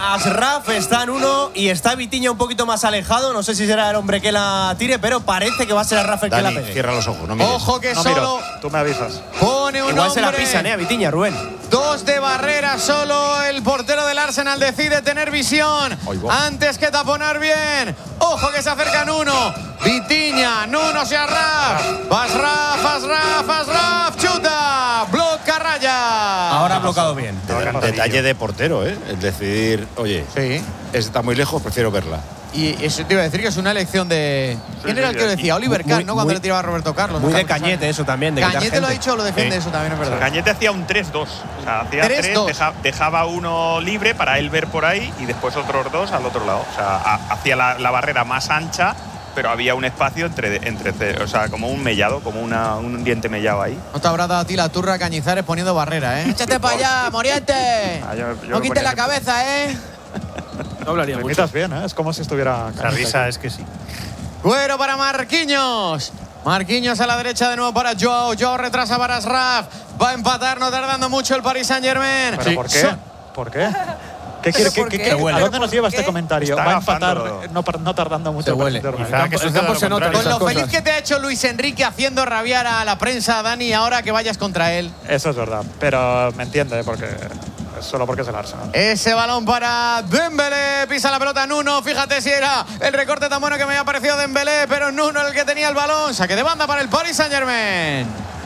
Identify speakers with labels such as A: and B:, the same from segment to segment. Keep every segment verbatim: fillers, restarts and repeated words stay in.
A: Ashraf está en uno y está Vitinha un poquito más alejado. No sé si será el hombre que la tire, pero parece que va a ser Ashraf el
B: Dani,
A: que la pegue.
B: Cierra los ojos, no mires.
C: Ojo que
D: No
C: solo
D: miro. Tú me avisas.
C: pone un
A: Igual se la
C: hombre.
A: pisan, eh, a Vitinha, Rubén.
C: Dos de barrera, solo el portero del Arsenal decide tener visión antes que taponar bien. Ojo que se acercan uno. Vitinha, Nuno y Ashraf. Ashraf, Ashraf, Ashraf, chuta. Bloca raya.
A: Ahora ha bloqueado bien.
B: De- detalle de portero, ¿eh? El decidir, oye,
C: Sí.
B: está muy lejos, prefiero verla.
C: Y eso te iba a decir que es una elección de. ¿Quién
D: sí,
C: era el que lo
D: sí.
C: decía? Oliver
A: Muy-
C: Kahn, ¿no? Cuando
A: muy-
C: le tiraba a Roberto Carlos.
A: Muy
C: ¿no?
A: de Cañete eso también. De quitar
C: Cañete lo ha
A: gente.
C: dicho o lo defiende
D: Sí.
C: eso también, es verdad.
D: Cañete hacía un tres dos. O sea, hacía
C: tres
D: tres,
C: dos.
D: deja- dejaba uno libre para él ver por ahí y después otros dos al otro lado. O sea, ha- hacía la, la barrera más ancha, pero había un espacio entre, entre o sea, como un mellado, como una, un diente mellado ahí.
C: No te habrá dado a ti la turra Cañizares poniendo barrera, ¿eh? ¡Échate para allá, Moriente!
D: Ah, yo- yo
C: no
D: lo
C: quites
D: ponía
C: la
D: siempre.
C: cabeza, ¿eh?
E: No hablaría
D: Me
E: mucho.
D: imitas bien, ¿eh? Es como si estuviera.
E: La risa es que sí.
C: Cuero para Marquinhos. Marquinhos a la derecha de nuevo para Joao. Joao retrasa para Ashraf. Va a empatar, no tardando mucho el Paris Saint-Germain.
D: ¿Pero por qué? ¿Por qué? ¿Qué quiere, qué,
F: por
D: qué,
F: qué?
D: qué-
F: ¿Pero
D: ¿A dónde nos
F: por
D: lleva
F: qué?
D: este comentario? Está Va a empatar, agazándolo. no, par- no tardando mucho.
C: Se
D: para
C: huele.
D: meterlo.
E: Quizá que En el suceda campo lo se nota contrario.
C: Con
E: esas
C: lo feliz
E: cosas.
C: que te ha hecho Luis Enrique haciendo rabiar a la prensa, Dani, ahora que vayas contra él.
D: Eso es verdad, pero me entiende, porque es solo porque es el Arsenal.
C: Ese balón para Dembélé. Pisa la pelota Nuno. Fíjate si era el recorte tan bueno que me había parecido Dembélé, pero Nuno el que tenía el balón. Saque de banda para el Paris Saint-Germain.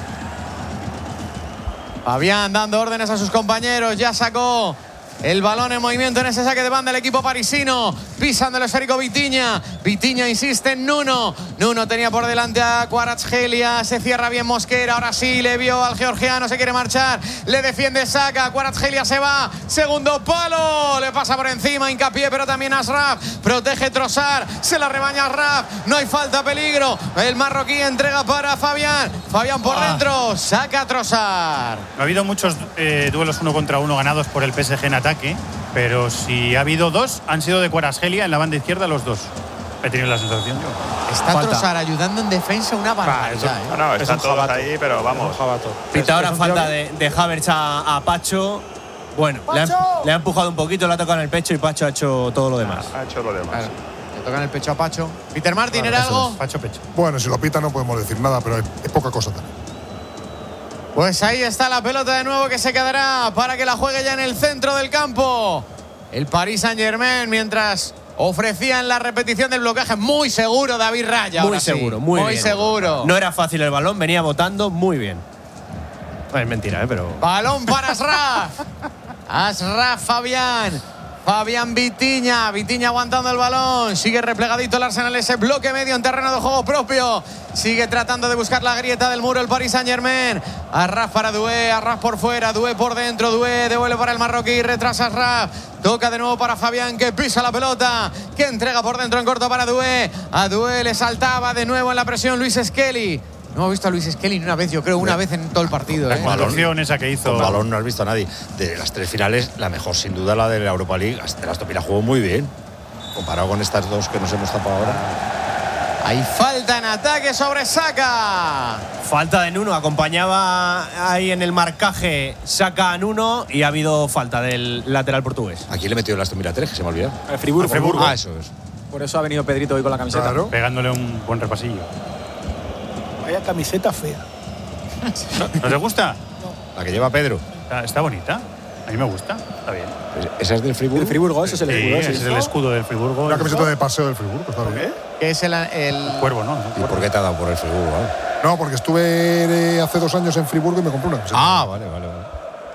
C: Fabián dando órdenes a sus compañeros. Ya sacó el balón en movimiento en ese saque de banda el equipo parisino. Pisando el esférico Vitinha. Vitinha insiste en Nuno. Nuno tenía por delante a Kvaratskhelia. Se cierra bien Mosquera. Ahora sí le vio al georgiano. Se quiere marchar. Le defiende Saka. Kvaratskhelia se va. Segundo palo. Le pasa por encima. Hincapié, pero también Ashraf. Protege Trossard. Se la rebaña Ashraf. No hay falta, peligro. El marroquí entrega para Fabián. Fabián por
E: Ah.
C: dentro. Saca Trossard.
E: No ha habido muchos eh, duelos uno contra uno ganados por el P S G en ataque, pero si ha habido dos, han sido de Kvaratskhelia en la banda izquierda los dos. He tenido la sensación yo.
C: Está
A: Falta.
C: Trossard ayudando en defensa una barbaridad.
D: eso-
C: ¿eh?
D: No, no,
E: Es
D: están
E: un
D: todos
E: jabato.
D: ahí, pero vamos.
A: Pita ahora
E: es un
A: falta
E: tío
A: de, de Havertz a, a Pacho. Bueno, le ha, le ha empujado un poquito, le ha tocado en el pecho y Pacho ha hecho todo lo demás.
D: Ha hecho lo demás.
C: Claro. Le tocan el pecho a Pacho. Peter Martin, ¿era
E: Eso
C: algo?
E: es, Pacho pecho.
G: Bueno, si lo pita no podemos decir nada, pero es, es poca cosa también.
C: Pues ahí está la pelota de nuevo que se quedará para que la juegue ya en el centro del campo. El Paris Saint-Germain, mientras ofrecían la repetición del bloqueaje. Muy seguro David Raya.
A: Muy
C: ahora sí.
A: seguro, muy,
C: Muy
A: bien.
C: seguro.
A: No era fácil el balón, venía botando muy bien. Es mentira, ¿eh? Pero.
C: Balón para Ashraf. Ashraf Fabián. Fabián Vitinha. Vitinha aguantando el balón. Sigue replegadito el Arsenal. Ese bloque medio en terreno de juego propio. Sigue tratando de buscar la grieta del muro el Paris Saint-Germain. Ashraf para Doué. Ashraf por fuera. Doué por dentro. Doué devuelve para el marroquí. Retrasa Ashraf. Toca de nuevo para Fabián que pisa la pelota. Que entrega por dentro en corto para Doué. A Doué le saltaba de nuevo en la presión Luis Skelly. No hemos visto a Luis Skelly ni una vez, yo creo, una vez en todo el partido.
E: La
C: ¿eh?
E: conducción esa que hizo.
B: Con balón no has visto a nadie. De las tres finales, la mejor sin duda la de la Europa League. Hasta la Stopira jugó muy bien. Comparado con estas dos que nos hemos tapado ahora.
C: Hay falta en ataque sobre Saka.
A: Falta de Nuno, acompañaba ahí en el marcaje, saca a Nuno y ha habido falta del lateral portugués.
B: Aquí le metió el Aston Villa tres, que se me ha olvidado.
F: El Friburgo.
E: El Friburgo.
B: Ah, eso es.
F: Por eso ha venido Pedrito hoy con la camiseta.
G: Claro.
E: Pegándole un buen repasillo.
H: Vaya camiseta fea.
E: ¿No te gusta?
B: La que lleva Pedro.
E: Está, está bonita. A mí me gusta. Está bien.
B: Esa es del Friburgo.
F: El Friburgo, eso es el
E: Sí,
F: Friburgo.
E: ese es el escudo del Friburgo.
G: Una camiseta de paseo del Friburgo, está bien.
C: Que es el, el
E: Cuervo, ¿no?
B: ¿Y por qué te ha dado por el Friburgo? Vale.
G: No, porque estuve eh, hace dos años en Friburgo y me compré una camiseta.
B: Ah, vale, vale, vale.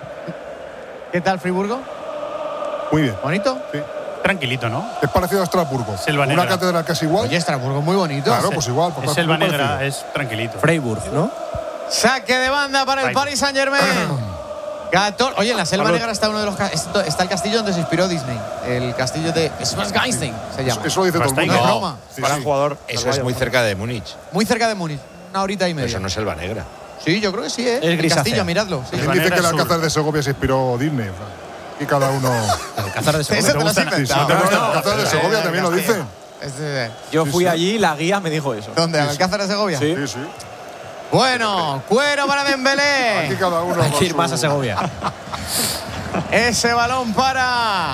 C: ¿Qué tal Friburgo?
G: Muy bien.
C: ¿Bonito?
G: Sí.
E: Tranquilito, ¿no?
G: Es parecido a Estrasburgo.
E: Selva
G: Una
E: negra.
G: catedral casi igual.
C: Oye, Estrasburgo muy bonito.
G: claro, pues igual. pues
E: Es
G: muy
E: selva negra,
G: parecido.
E: es tranquilito.
A: Freiburg, ¿no?
C: Saque de banda para el
E: Freiburg.
C: Paris Saint-Germain. catorce Oye, en la Selva
E: Salud.
C: Negra está uno de los ca- esto- está el castillo donde se inspiró Disney. El castillo de Schwarzgeinstein se llama.
G: Eso lo dice todo el mundo.
C: de
E: No.
C: Roma.
G: Sí,
D: Gran
G: sí.
D: jugador.
B: Eso es muy cerca de Múnich.
C: Muy cerca de Múnich. Una horita y
B: Pero
C: media.
B: eso no es Selva Negra.
C: Sí, yo creo que sí, ¿eh?
A: Es
C: el
A: grisácea.
C: castillo, miradlo. Sí.
G: ¿Quién
E: Selva
G: dice
E: Negra
G: que el
E: es sur.
G: Alcázar de Segovia se inspiró Disney? Y cada uno.
A: Alcázar de
C: Eso
A: Segovia.
C: te lo has
E: gusta?
C: inventado.
E: Sí, sí,
G: No,
E: te
G: no, el Alcázar de Segovia
C: Eh,
G: también lo
C: Castillo.
G: dicen.
C: Este-
F: Yo
G: Sí,
F: fui
G: sí.
F: allí y la guía me dijo eso.
C: ¿Dónde? ¿Al Alcázar de Segovia?
F: Sí.
G: Sí, sí.
C: Bueno, cuero para
G: Aquí
C: Dembélé.
G: cada uno.
A: Hay
G: con
A: que ir
G: su-
A: más a Segovia.
C: Ese balón para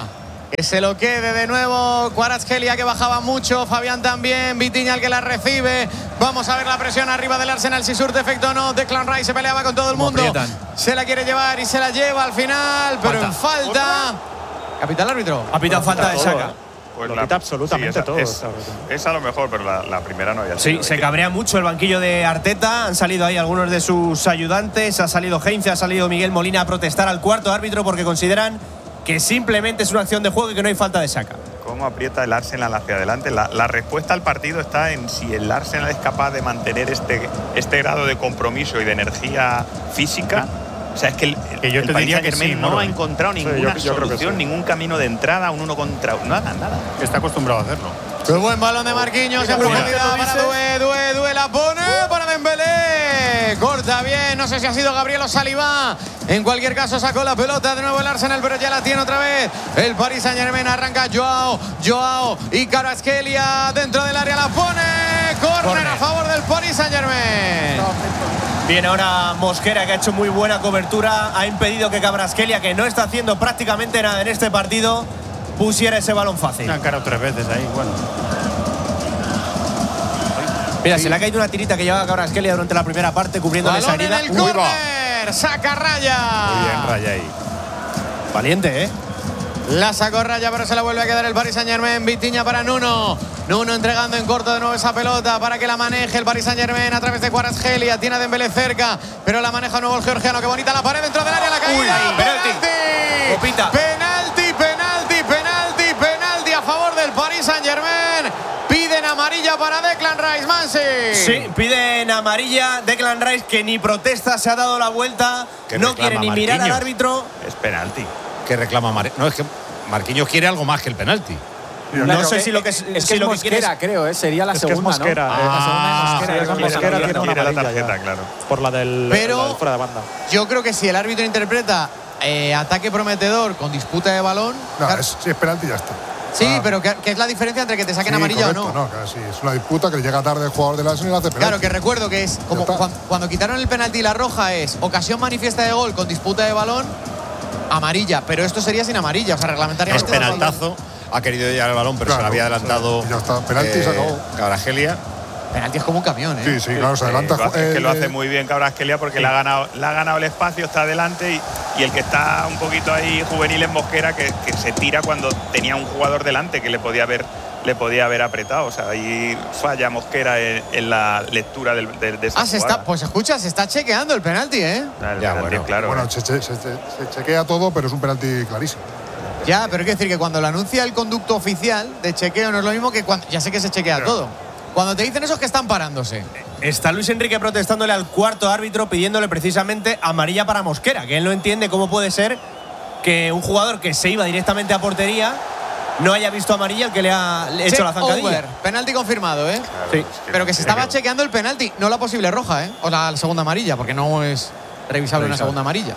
C: Que se lo quede de nuevo Kvaratskhelia, que bajaba mucho. Fabián también. Vitinha el que la recibe. Vamos a ver la presión arriba del Arsenal, si surte efecto o no. Declan Rice se peleaba con todo el mundo. Se la quiere llevar y se la lleva al final, pero falta. en falta. Capitán árbitro.
A: Ha pitado falta de Saka.
D: Pues
E: lo
D: la,
E: quita absolutamente
D: sí, esa,
E: todo.
D: Es, es a lo mejor, pero la, la primera no había sido.
A: Sí, se cabrea mucho el banquillo de Arteta. Han salido ahí algunos de sus ayudantes. Ha salido Heinze, ha salido Miguel Molina a protestar al cuarto árbitro porque consideran que simplemente es una acción de juego y que no hay falta de Saka.
D: ¿Cómo aprieta el Arsenal hacia adelante? La, la respuesta al partido está en si el Arsenal es capaz de mantener este, este grado de compromiso y de energía física. O sea, es que el,
E: que yo
D: el
E: te
D: Paris
E: diría que
D: Saint-Germain
E: sí,
D: no
E: Moro,
D: ha
E: ¿eh?
D: encontrado
E: Sí,
D: ninguna
E: yo- yo creo que
D: solución,
E: sí.
D: ningún camino de entrada, un uno contra uno. Nada, nada.
E: Está acostumbrado a hacerlo.
C: Qué buen balón de Marquinhos en profundidad para Doué, Doué, Doué la pone para Dembélé. Corta bien, no sé si ha sido Gabriel o Saliba. En cualquier caso sacó la pelota de nuevo el Arsenal, pero ya la tiene otra vez. El Paris Saint-Germain arranca Joao, Joao y Kvaratskhelia dentro del área la pone. Córner a favor del Paris Saint-Germain.
A: Bien, ahora Mosquera, que ha hecho muy buena cobertura, ha impedido que Kvaratskhelia, que no está haciendo prácticamente nada en este partido, pusiera ese balón fácil.
E: Han cargado tres veces ahí, bueno.
A: Mira, se le ha caído una tirita que llevaba Kvaratskhelia durante la primera parte, cubriéndole esa
C: Balón en
A: herida.
C: el
A: Uy, va.
C: córner, saca Raya.
B: Muy bien, Raya ahí.
A: Valiente, ¿eh?
C: La sacó Raya, pero se la vuelve a quedar el Paris Saint-Germain. Vitinha para Nuno. Nuno entregando en corto de nuevo esa pelota para que la maneje el Paris Saint-Germain a través de Kvaratskhelia. Tiene a Dembélé cerca, pero la maneja de nuevo el georgiano. Qué bonita la pared dentro del área, la caída.
A: Uy, penalti.
C: ¡Penalti!
A: Copita.
C: Penalti, penalti, penalti, penalti a favor del Paris Saint-Germain. Piden amarilla para Declan Rice, Mansi.
A: Sí, piden amarilla. Declan Rice, que ni protesta, se ha dado la vuelta.
B: Que
A: No
B: reclama
A: quiere ni mirar al
B: Marquinhos.
A: árbitro.
D: Es penalti.
B: Que reclama Mar No, es que Marquinhos quiere algo más que el penalti.
A: No
F: Claro,
A: sé
F: eh,
A: si lo que es,
F: es
A: si
F: que es
A: lo que
F: Mosquera,
A: quieres-
F: creo, ¿eh? Sería la
E: Es que es
F: segunda,
E: Mosquera,
F: ¿no?
E: eh.
F: La segunda es
E: Ah,
F: Mosquera,
E: sí,
F: es
E: con
F: Mosquera,
E: Mosquera
F: tiene
E: tiene una
D: Quiere la
E: amarilla
D: tarjeta,
E: ya.
D: claro.
E: Por la del,
C: Pero-
E: la del fuera de banda.
C: Yo creo que si el árbitro interpreta eh, ataque prometedor con disputa de balón.
G: No,
C: claro,
G: es, si es penalti ya está.
C: sí,
G: Ah,
C: pero ¿qué, qué es la diferencia entre que te saquen
G: sí,
C: amarilla
G: correcto,
C: o no?
G: no, claro, sí, es una disputa que le llega tarde el jugador del Arsenal y hace penalti.
C: Claro, que recuerdo que es como
G: Ya está.
C: cuan- cuando, quitaron el penalti y la roja es ocasión manifiesta de gol con disputa de balón, amarilla, pero esto sería sin amarilla, o sea,
B: Es
C: reglamentariamente. no falta-
B: penaltazo. Ha querido llegar el balón, pero
G: Claro,
B: se le había adelantado.
G: sí, ya está. Penalti y se acabó.
B: Kvaratskhelia.
C: Penalti es como un camión, ¿eh?
G: Sí, sí, claro, se adelanta.
D: Eh, lo hace- es que lo
G: eh,
D: hace muy bien Kvaratskhelia porque le, ha ganado, le ha ganado el espacio, está adelante y, y el que está un poquito ahí juvenil en Mosquera que, que se tira cuando tenía un jugador delante que le podía haber, le podía haber apretado. O sea, ahí falla Mosquera en, en la lectura del, de, de esa
C: Ah, se
D: jugada.
C: está, pues escucha, se está chequeando el penalti, ¿eh?
D: Ah, el
B: Ya,
D: penalti,
B: bueno.
D: claro.
G: Bueno,
D: eh.
G: se, se- se- se chequea todo, pero es un penalti clarísimo.
C: Ya, pero hay que decir que cuando lo anuncia el conducto oficial de chequeo no es lo mismo que cuando. Ya sé que se chequea todo. Cuando te dicen eso es que están parándose.
A: Está Luis Enrique protestándole al cuarto árbitro, pidiéndole precisamente amarilla para Mosquera, que él no entiende cómo puede ser que un jugador que se iba directamente a portería no haya visto amarilla el que le ha le ha hecho
C: Check
A: la zancadilla.
C: over. Penalti confirmado, ¿eh?
D: Claro,
A: sí.
D: es
C: Pero que se estaba
D: que-
C: chequeando el penalti, no la posible roja, ¿eh? O la segunda amarilla, porque no es revisable una
A: Revisable.
C: segunda amarilla.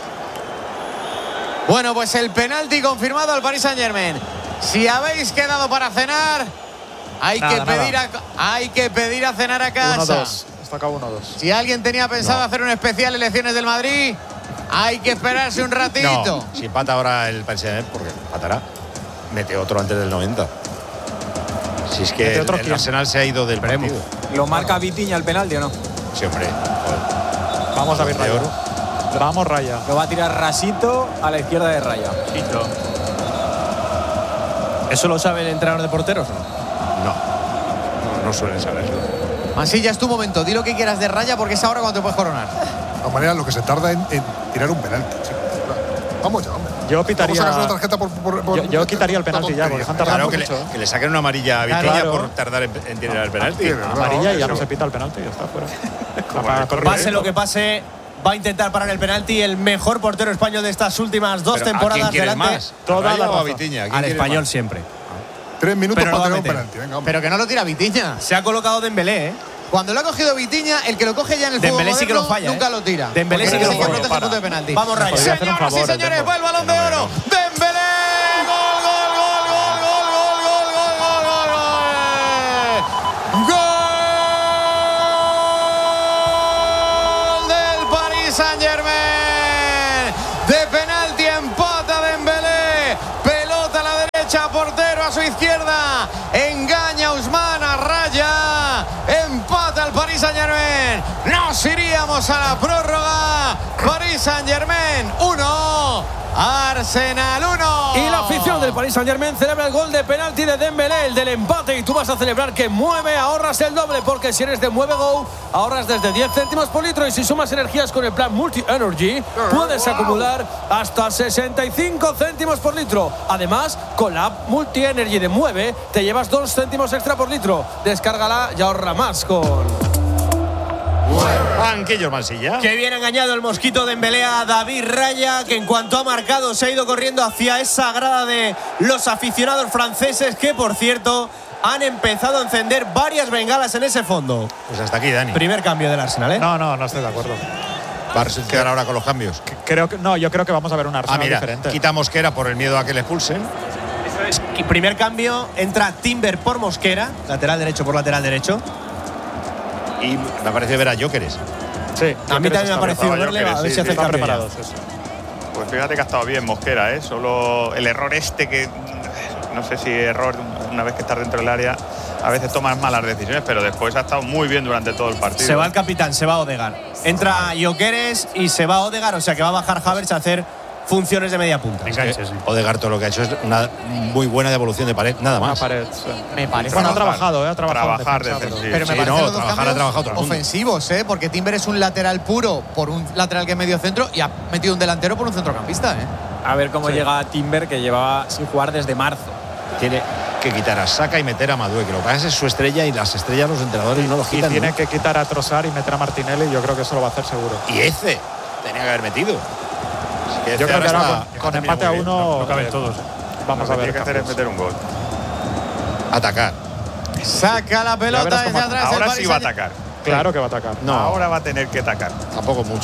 C: Bueno, pues el penalti confirmado al Paris Saint-Germain. Si habéis quedado para cenar, hay,
E: Nada,
C: que pedir
E: nada.
C: a, hay que pedir a cenar a casa.
E: uno dos. Está acá uno dos.
C: Si alguien tenía pensado hacer un especial elecciones del Madrid, hay que esperarse un ratito.
B: No, si empata ahora el Paris Saint-Germain, porque empatará, mete otro antes del noventa. Si es que
E: ¿Mete
B: el,
E: otro
B: el
E: quién?
B: Arsenal se ha ido del partido.
F: ¿Lo marca Vitinha el penalti o no?
B: Sí, hombre. Joder.
E: Vamos a ver
B: De
E: Raya.
B: oro.
E: Vamos Raya.
F: Lo va a tirar Rasito a la izquierda de Raya.
A: ¿Eso lo sabe el entrenador de porteros o no?
B: No, no, no suelen saberlo.
C: Así ya es tu momento. Di lo que quieras de Raya porque es ahora cuando te puedes coronar.
G: De todas maneras, lo que se tarda en, en tirar un penalti. Sí, claro. Vamos ya, hombre.
E: Yo pitaría.
G: Vamos a sacar una tarjeta por. por, por
E: Yo- yo quitaría el
G: por
E: penalti ya,
G: tontería.
E: porque están tardando
B: Claro, que le,
E: mucho, ¿eh?
B: que le saquen una amarilla a Vitinha
E: Claro.
B: por tardar en, en tirar el penalti.
G: Sí, verdad.
E: Amarilla y ya no
G: Eso.
E: se pita el penalti, ya está fuera.
D: Como
E: Para
D: el
E: correr.
A: Pase lo que pase, va a intentar parar el penalti. El mejor portero español de estas últimas dos
B: Pero, ¿a quién
A: temporadas
B: quieres
A: delante.
B: más? ¿A
E: Toda
B: Raya
E: la
B: o a
E: razón.
B: Vitinha? ¿A quién
A: Al
B: quieres
A: español
B: más?
A: siempre.
G: Tres minutos
A: Pero lo
G: para
A: va a
G: tirar un
A: meter.
G: penalti. Venga, hombre.
C: Pero que no lo tira Vitinha.
A: Se ha colocado Dembélé, ¿eh?
C: Cuando lo ha cogido Vitinha, el que lo coge ya en el fútbol
A: Dembélé sí que lo
C: moderno,
A: falla,
C: nunca
A: ¿eh?
C: lo tira.
A: Dembélé
C: Porque
A: sí que lo
C: ese
A: falla.
C: protege el punto de penalti.
A: Vamos, Raya.
E: Podría hacer un
C: Señoras y
E: favor,
C: señores,
E: Dembélé.
C: va el balón de oro. Dembélé. Gol, gol, gol, gol, gol, gol, gol, gol, gol, gol, gol. Gol del Paris Saint-Germain. De penalti empata Dembélé. Pelota a la pero a su izquierda. Engaña a Ousmane a raya. Empata el Paris Saint-Germain. Nos iríamos a la prórroga. Paris Saint-Germain uno. Arsenal uno.
H: Y la afición del Paris Saint-Germain celebra el gol de penalti de Dembélé, el del empate. Y tú vas a celebrar que Mueve, ahorras el doble. Porque si eres de Mueve Go, ahorras desde diez céntimos por litro. Y si sumas energías con el plan Multi Energy, puedes acumular hasta sesenta y cinco céntimos por litro. Además, con la app Multi Energy de Mueve, te llevas dos céntimos extra por litro. Descárgala y ahorra más con
B: Banquillos Mansilla.
A: Qué bien engañado el mosquito de Dembélé a David Raya, que en cuanto ha marcado se ha ido corriendo hacia esa grada de los aficionados franceses, que por cierto han empezado a encender varias bengalas en ese fondo.
B: Pues hasta aquí, Dani.
A: Primer cambio del Arsenal, ¿eh?
I: No, no, no estoy de acuerdo.
B: Va a quedar ahora con los cambios.
I: Creo que, no, yo creo que vamos a ver un
B: Ah,
I: Arsenal
B: mira,
I: diferente.
B: quita Mosquera por el miedo a que le expulsen.
A: Y primer cambio, entra Timber por Mosquera, lateral derecho por lateral derecho.
B: Y me parece ver a Jóqueres.
I: Sí,
A: A mí también me ha parecido
D: preparado,
A: verle,
D: yo
A: a ver
D: creo,
A: si
D: sí,
A: hace
D: sí,
A: el cambio.
I: preparados. Sí, sí.
D: Pues fíjate que ha estado bien Mosquera, ¿eh? Solo el error este que, no sé si error, una vez que estás dentro del área, a veces tomas malas decisiones, pero después ha estado muy bien durante todo el partido.
A: Se va el capitán, se va Odegaard. Entra Jóqueres y se va Odegaard, o sea que va a bajar Havertz a hacer funciones de media punta.
E: Enganche, sí.
B: Odegaard todo lo que ha hecho es una muy buena devolución de pared, nada
I: Una
B: más.
I: pared. Sí.
C: Me parece.
I: Bueno, ha
C: no,
I: trabajado, ¿eh? Ha trabajado. en
D: Trabajar
I: defensa, pero-
D: defensivo.
C: Pero me
B: Sí,
C: parece
B: no,
C: los dos
B: trabajar ha
C: cambios
B: trabajado todo el mundo.
C: ofensivos, ¿eh? Porque Timber es un lateral puro por un lateral que es medio centro y ha metido un delantero por un centrocampista, ¿eh?
F: A ver cómo
I: Sí.
F: llega Timber, que llevaba sin jugar desde marzo.
B: Tiene que quitar a Saka y meter a Madueke. Lo que pasa es su estrella y las estrellas los entrenadores no los
I: Y
B: quitan.
I: tiene
B: ¿no?
I: que quitar a Trossard y meter a Martinelli. Yo creo que eso lo va a hacer seguro.
B: Y ese tenía que haber metido. Es
I: Yo creo que
B: ahora
I: ahora
B: está-
I: con, con
B: está
I: empate a
B: muy bien.
I: uno
E: No caben
I: eh,
E: todos.
I: vamos
D: Lo
I: a
D: que
I: ver.
D: tiene que hacer es
I: cambios.
D: meter un gol.
B: Atacar.
C: Saca la
I: Ya
C: pelota
I: verás
C: desde
I: cómo-
C: atrás. el
D: Ahora
C: Paris
D: sí va a
C: Saint-Germain.
D: atacar.
I: Claro que va a atacar.
B: No.
D: Ahora va a tener que atacar.
B: Tampoco mucho,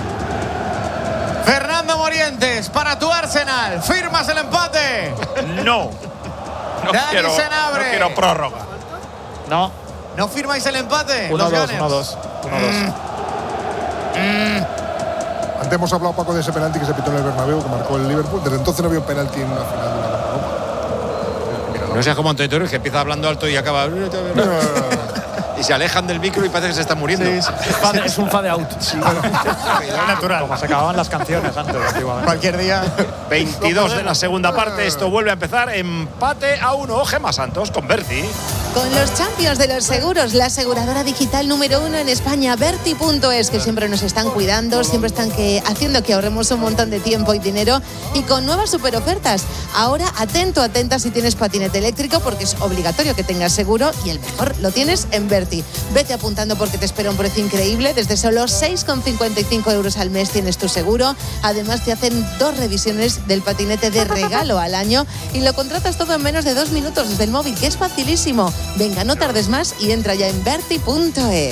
B: ¿eh?
C: Fernando Morientes, para tu Arsenal. ¿Firmas el empate?
D: No. No
C: Dani
D: quiero,
C: Senabre.
D: no quiero prórroga.
I: No,
C: ¿No firmáis el empate?
I: uno
C: Los
I: dos,
C: Gunners.
I: uno dos. uno dos.
G: Antes hemos hablado, Paco, de ese penalti que se pitó en el Bernabéu, que marcó el Liverpool. Desde entonces no había un penalti en una final de una Copa de Europa.
B: No seas como Antonio Torres, que empieza hablando alto y acaba. Y se alejan del micro y parece que se están muriendo.
H: Fade- es un fade out.
E: natural.
I: Como se acababan las canciones antes, antiguamente.
C: Cualquier día.
B: veintidós de la segunda parte. Esto vuelve a empezar. Empate a uno. Gemma Santos con Berti.
J: Con los Champions de los seguros, la aseguradora digital número uno en España, Berti punto es, que siempre nos están cuidando, siempre están que, haciendo que ahorremos un montón de tiempo y dinero, y con nuevas super ofertas. Ahora, atento, atenta si tienes patinete eléctrico, porque es obligatorio que tengas seguro, y el mejor lo tienes en Berti. Vete apuntando porque te espera un precio increíble. Desde solo seis con cincuenta y cinco euros al mes tienes tu seguro. Además, te hacen dos revisiones del patinete de regalo al año y lo contratas todo en menos de dos minutos desde el móvil, que es facilísimo. Venga, no tardes más y entra ya en Berti punto es.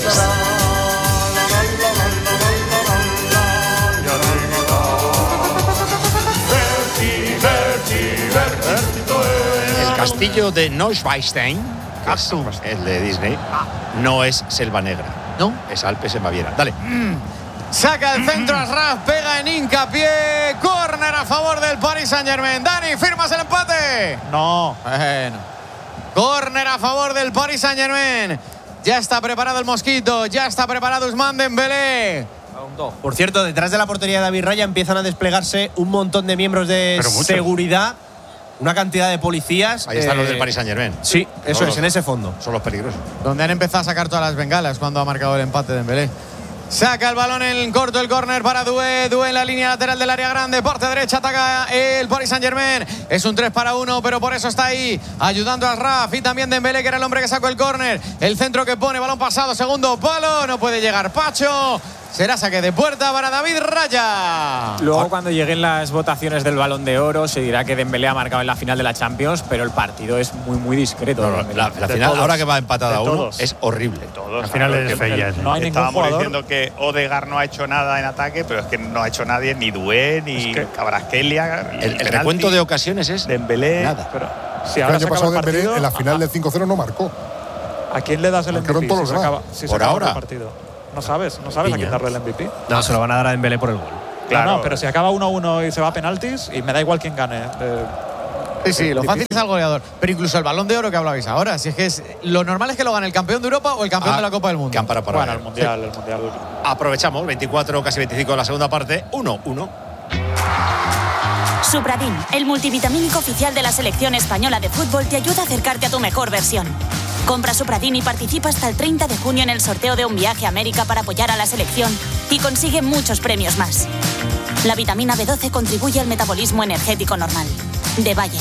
B: El castillo de Neuschwanstein, que es el de Disney, no es Selva Negra.
C: ¿No?
B: Es Alpes en Baviera. Dale.
C: Saca el centro Asraf, pega en hincapié. Córner a favor del Paris Saint-Germain. Dani, ¿firmas el empate?
I: No.
C: Bueno. Córner a favor del Paris Saint-Germain. Ya está preparado el Mosquito, ya está preparado Ousmane Dembélé.
A: Por cierto, detrás de la portería de David Raya empiezan a desplegarse un montón de miembros de
E: Pero muchos.
A: seguridad, una cantidad de policías.
B: Ahí están
A: eh,
B: los del Paris Saint-Germain.
A: Sí, eso
B: Todos
A: es, en ese fondo.
B: Son los peligrosos.
C: Donde han empezado a sacar todas las bengalas cuando ha marcado el empate de Dembélé. Saca el balón en corto, el córner para Doué. Doué en la línea lateral del área grande. Parte derecha ataca el Paris Saint-Germain. Es un tres para uno, pero por eso está ahí, ayudando a Asraf y también Dembélé, que era el hombre que sacó el córner. El centro que pone, balón pasado, segundo palo. No puede llegar Pacho. Será saque de puerta para David Raya.
F: Luego, cuando lleguen las votaciones del Balón de Oro, se dirá que Dembélé ha marcado en la final de la Champions, pero el partido es muy, muy discreto.
B: No, no,
F: Dembélé.
B: la, la
I: De
B: final,
I: todos.
B: ahora que va empatada a
I: De
B: uno,
I: todos.
B: es horrible.
D: Todos.
E: Al final
D: claro,
E: es
D: que
E: fea.
I: No hay ningún
D: Estábamos
I: jugador.
D: diciendo que Odegaard no ha hecho nada en ataque, pero es que no ha hecho nadie, ni Doué, ni
I: Es que-
D: Kvaratskhelia.
B: El, el recuento de ocasiones es
D: Dembélé.
B: nada.
I: Pero si
G: El
I: ahora
G: año
I: se acaba
G: pasado
I: el
G: Dembélé
I: partido,
G: en la final
I: ¿a,
G: del cinco cero no marcó.
I: ¿a quién le das el
G: Marcaron
I: M V P
G: todos
I: si
G: los
I: se
G: demás.
I: acaba, si se
B: Por
I: acaba
B: ahora.
I: el partido? No sabes, no sabes a quién
B: Piña.
I: darle el M V P.
A: No, se lo van a dar a Dembélé por el gol.
D: Claro.
I: No, no, pero si acaba uno a uno y se va a penaltis, y me da igual quién gane. eh,
C: Sí, sí, lo fácil es al goleador. Pero incluso el Balón de Oro que hablabais ahora, si es que es lo normal es que lo gane el campeón de Europa o el campeón
B: Ah,
C: de la Copa del Mundo.
B: Campara para
I: Bueno,
B: ver.
I: el mundial, el mundial.
B: Aprovechamos, veinticuatro, casi veinticinco de la segunda parte, uno uno.
K: Supradin, el multivitamínico oficial de la selección española de fútbol, te ayuda a acercarte a tu mejor versión. Compra Supradin y participa hasta el treinta de junio en el sorteo de un viaje a América para apoyar a la selección y consigue muchos premios más. La vitamina B doce contribuye al metabolismo energético normal. De Bayer.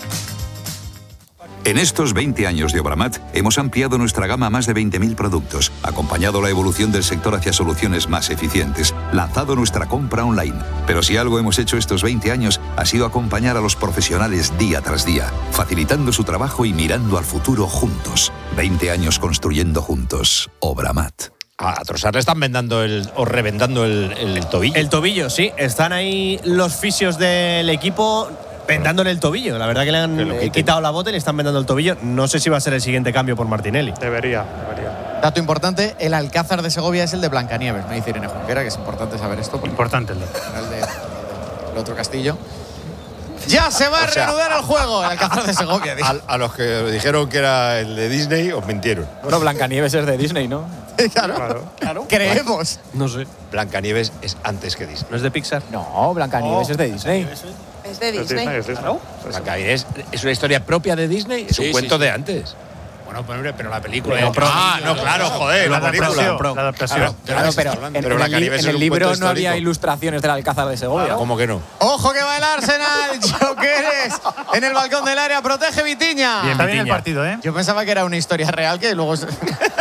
L: En estos veinte años de Obramat hemos ampliado nuestra gama a más de veinte mil productos, acompañado la evolución del sector hacia soluciones más eficientes, lanzado nuestra compra online. Pero si algo hemos hecho estos veinte años ha sido acompañar a los profesionales día tras día, facilitando su trabajo y mirando al futuro juntos. veinte años construyendo juntos. Obramat.
B: A Trossard le están vendando el, o revendando el, el tobillo.
A: El tobillo, sí. Están ahí los fisios del equipo vendándole el tobillo. La verdad que le han
B: Que lo
A: eh,
B: quiten.
A: quitado la bota y le están vendando el tobillo. No sé si va a ser el siguiente cambio por Martinelli.
I: Debería, debería.
C: Dato importante, el Alcázar de Segovia es el de Blancanieves, me dice Irene Junquera, que es importante saber esto. porque
E: Importante el dato.
C: era el de, el otro castillo. Ya se va a
B: O sea,
C: reanudar el juego, el Alcázar de Segovia. dice.
B: A, a los que dijeron que era el de Disney, os mintieron.
F: Bueno, Blancanieves es de Disney, ¿no?
C: claro, claro. Creemos.
A: No sé.
B: Blancanieves es antes que Disney.
A: ¿No es de Pixar?
F: No, Blancanieves
I: Oh.
F: es de Disney.
J: Es de
I: Es
J: Disney.
I: Disney, es Disney.
B: Blancanieves es una historia propia de Disney, es un
F: Sí,
B: cuento
F: sí,
B: de antes. Bueno, pero, pero la película.
A: Pero pro-
B: ah, no, claro, joder,
E: La
B: la película.
E: adaptación.
A: pro.
E: La adaptación.
B: Claro,
F: Claro, pero
B: hablando.
F: en,
B: Pero
F: en el, li-
B: Blancanieves
F: en
B: es
F: el
B: un
F: libro
B: cuento
F: no había
B: histórico.
F: ilustraciones del Alcázar de Segovia.
B: ¿Cómo que no?
C: Ojo que va el Arsenal, Jokeres en el balcón del área, protege Vitiña.
E: Bien, Está bien el
A: Vitiña.
E: partido, ¿eh?
C: Yo pensaba que era una historia real que luego se-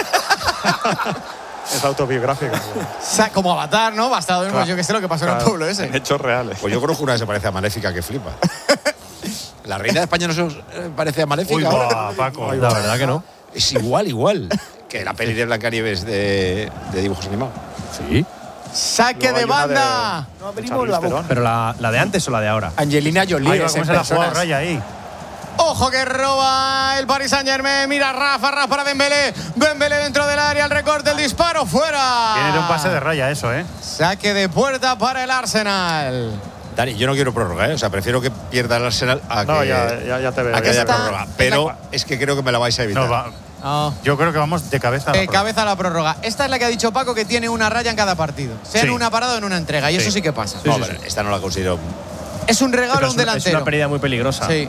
I: Es autobiográfica.
C: Sa- como Avatar, ¿no? Basado en
I: Claro.
C: yo que sé lo que pasó en el
I: Claro.
C: pueblo ese.
D: En hechos reales.
B: Pues yo conozco una que se parece a Maléfica que flipa. La reina de España no se os eh, parece a Maléfica.
E: Uy,
B: ahora?
E: va, Paco.
A: La verdad que no.
B: Es igual, igual. Que la peli de Blancanieves de, de dibujos animados.
A: Sí.
C: Saque
I: Luego
C: de
I: hay una de-
C: banda.
I: de Charlize Theron.
A: Pero la, la de antes o la de ahora.
F: Angelina Jolie
E: Ahí va,
F: es
E: ¿cómo
F: en
E: se la ha jugado
F: personas.
E: Raya ahí?
C: Ojo que roba el Paris Saint-Germain. Mira Rafa, Rafa para Dembélé. Dembélé dentro del área, el recorte, el disparo, fuera.
E: Viene de un pase de Raya eso, ¿eh?
C: Saque de puerta para el Arsenal.
B: Dani, yo no quiero prórroga, ¿eh? O sea, prefiero que pierda el Arsenal a que,
I: No, ya, ya, ya te veo.
B: a que
C: Aquí
B: haya
C: está.
B: prórroga. Pero es que creo que me la vais a evitar.
E: No, va.
C: No.
E: Yo creo que vamos de cabeza. a la
C: Eh,
E: prórroga.
C: cabeza a la prórroga. Esta es la que ha dicho Paco que tiene una raya en cada partido. Sea en
E: Sí.
C: una parada o en una entrega. Y
E: Sí.
C: eso sí que pasa.
B: No, pero esta no la considero.
C: Es un regalo
A: Pero
C: a
A: es,
C: un
A: una, es
C: delantero.
A: una pérdida muy peligrosa.
C: Sí.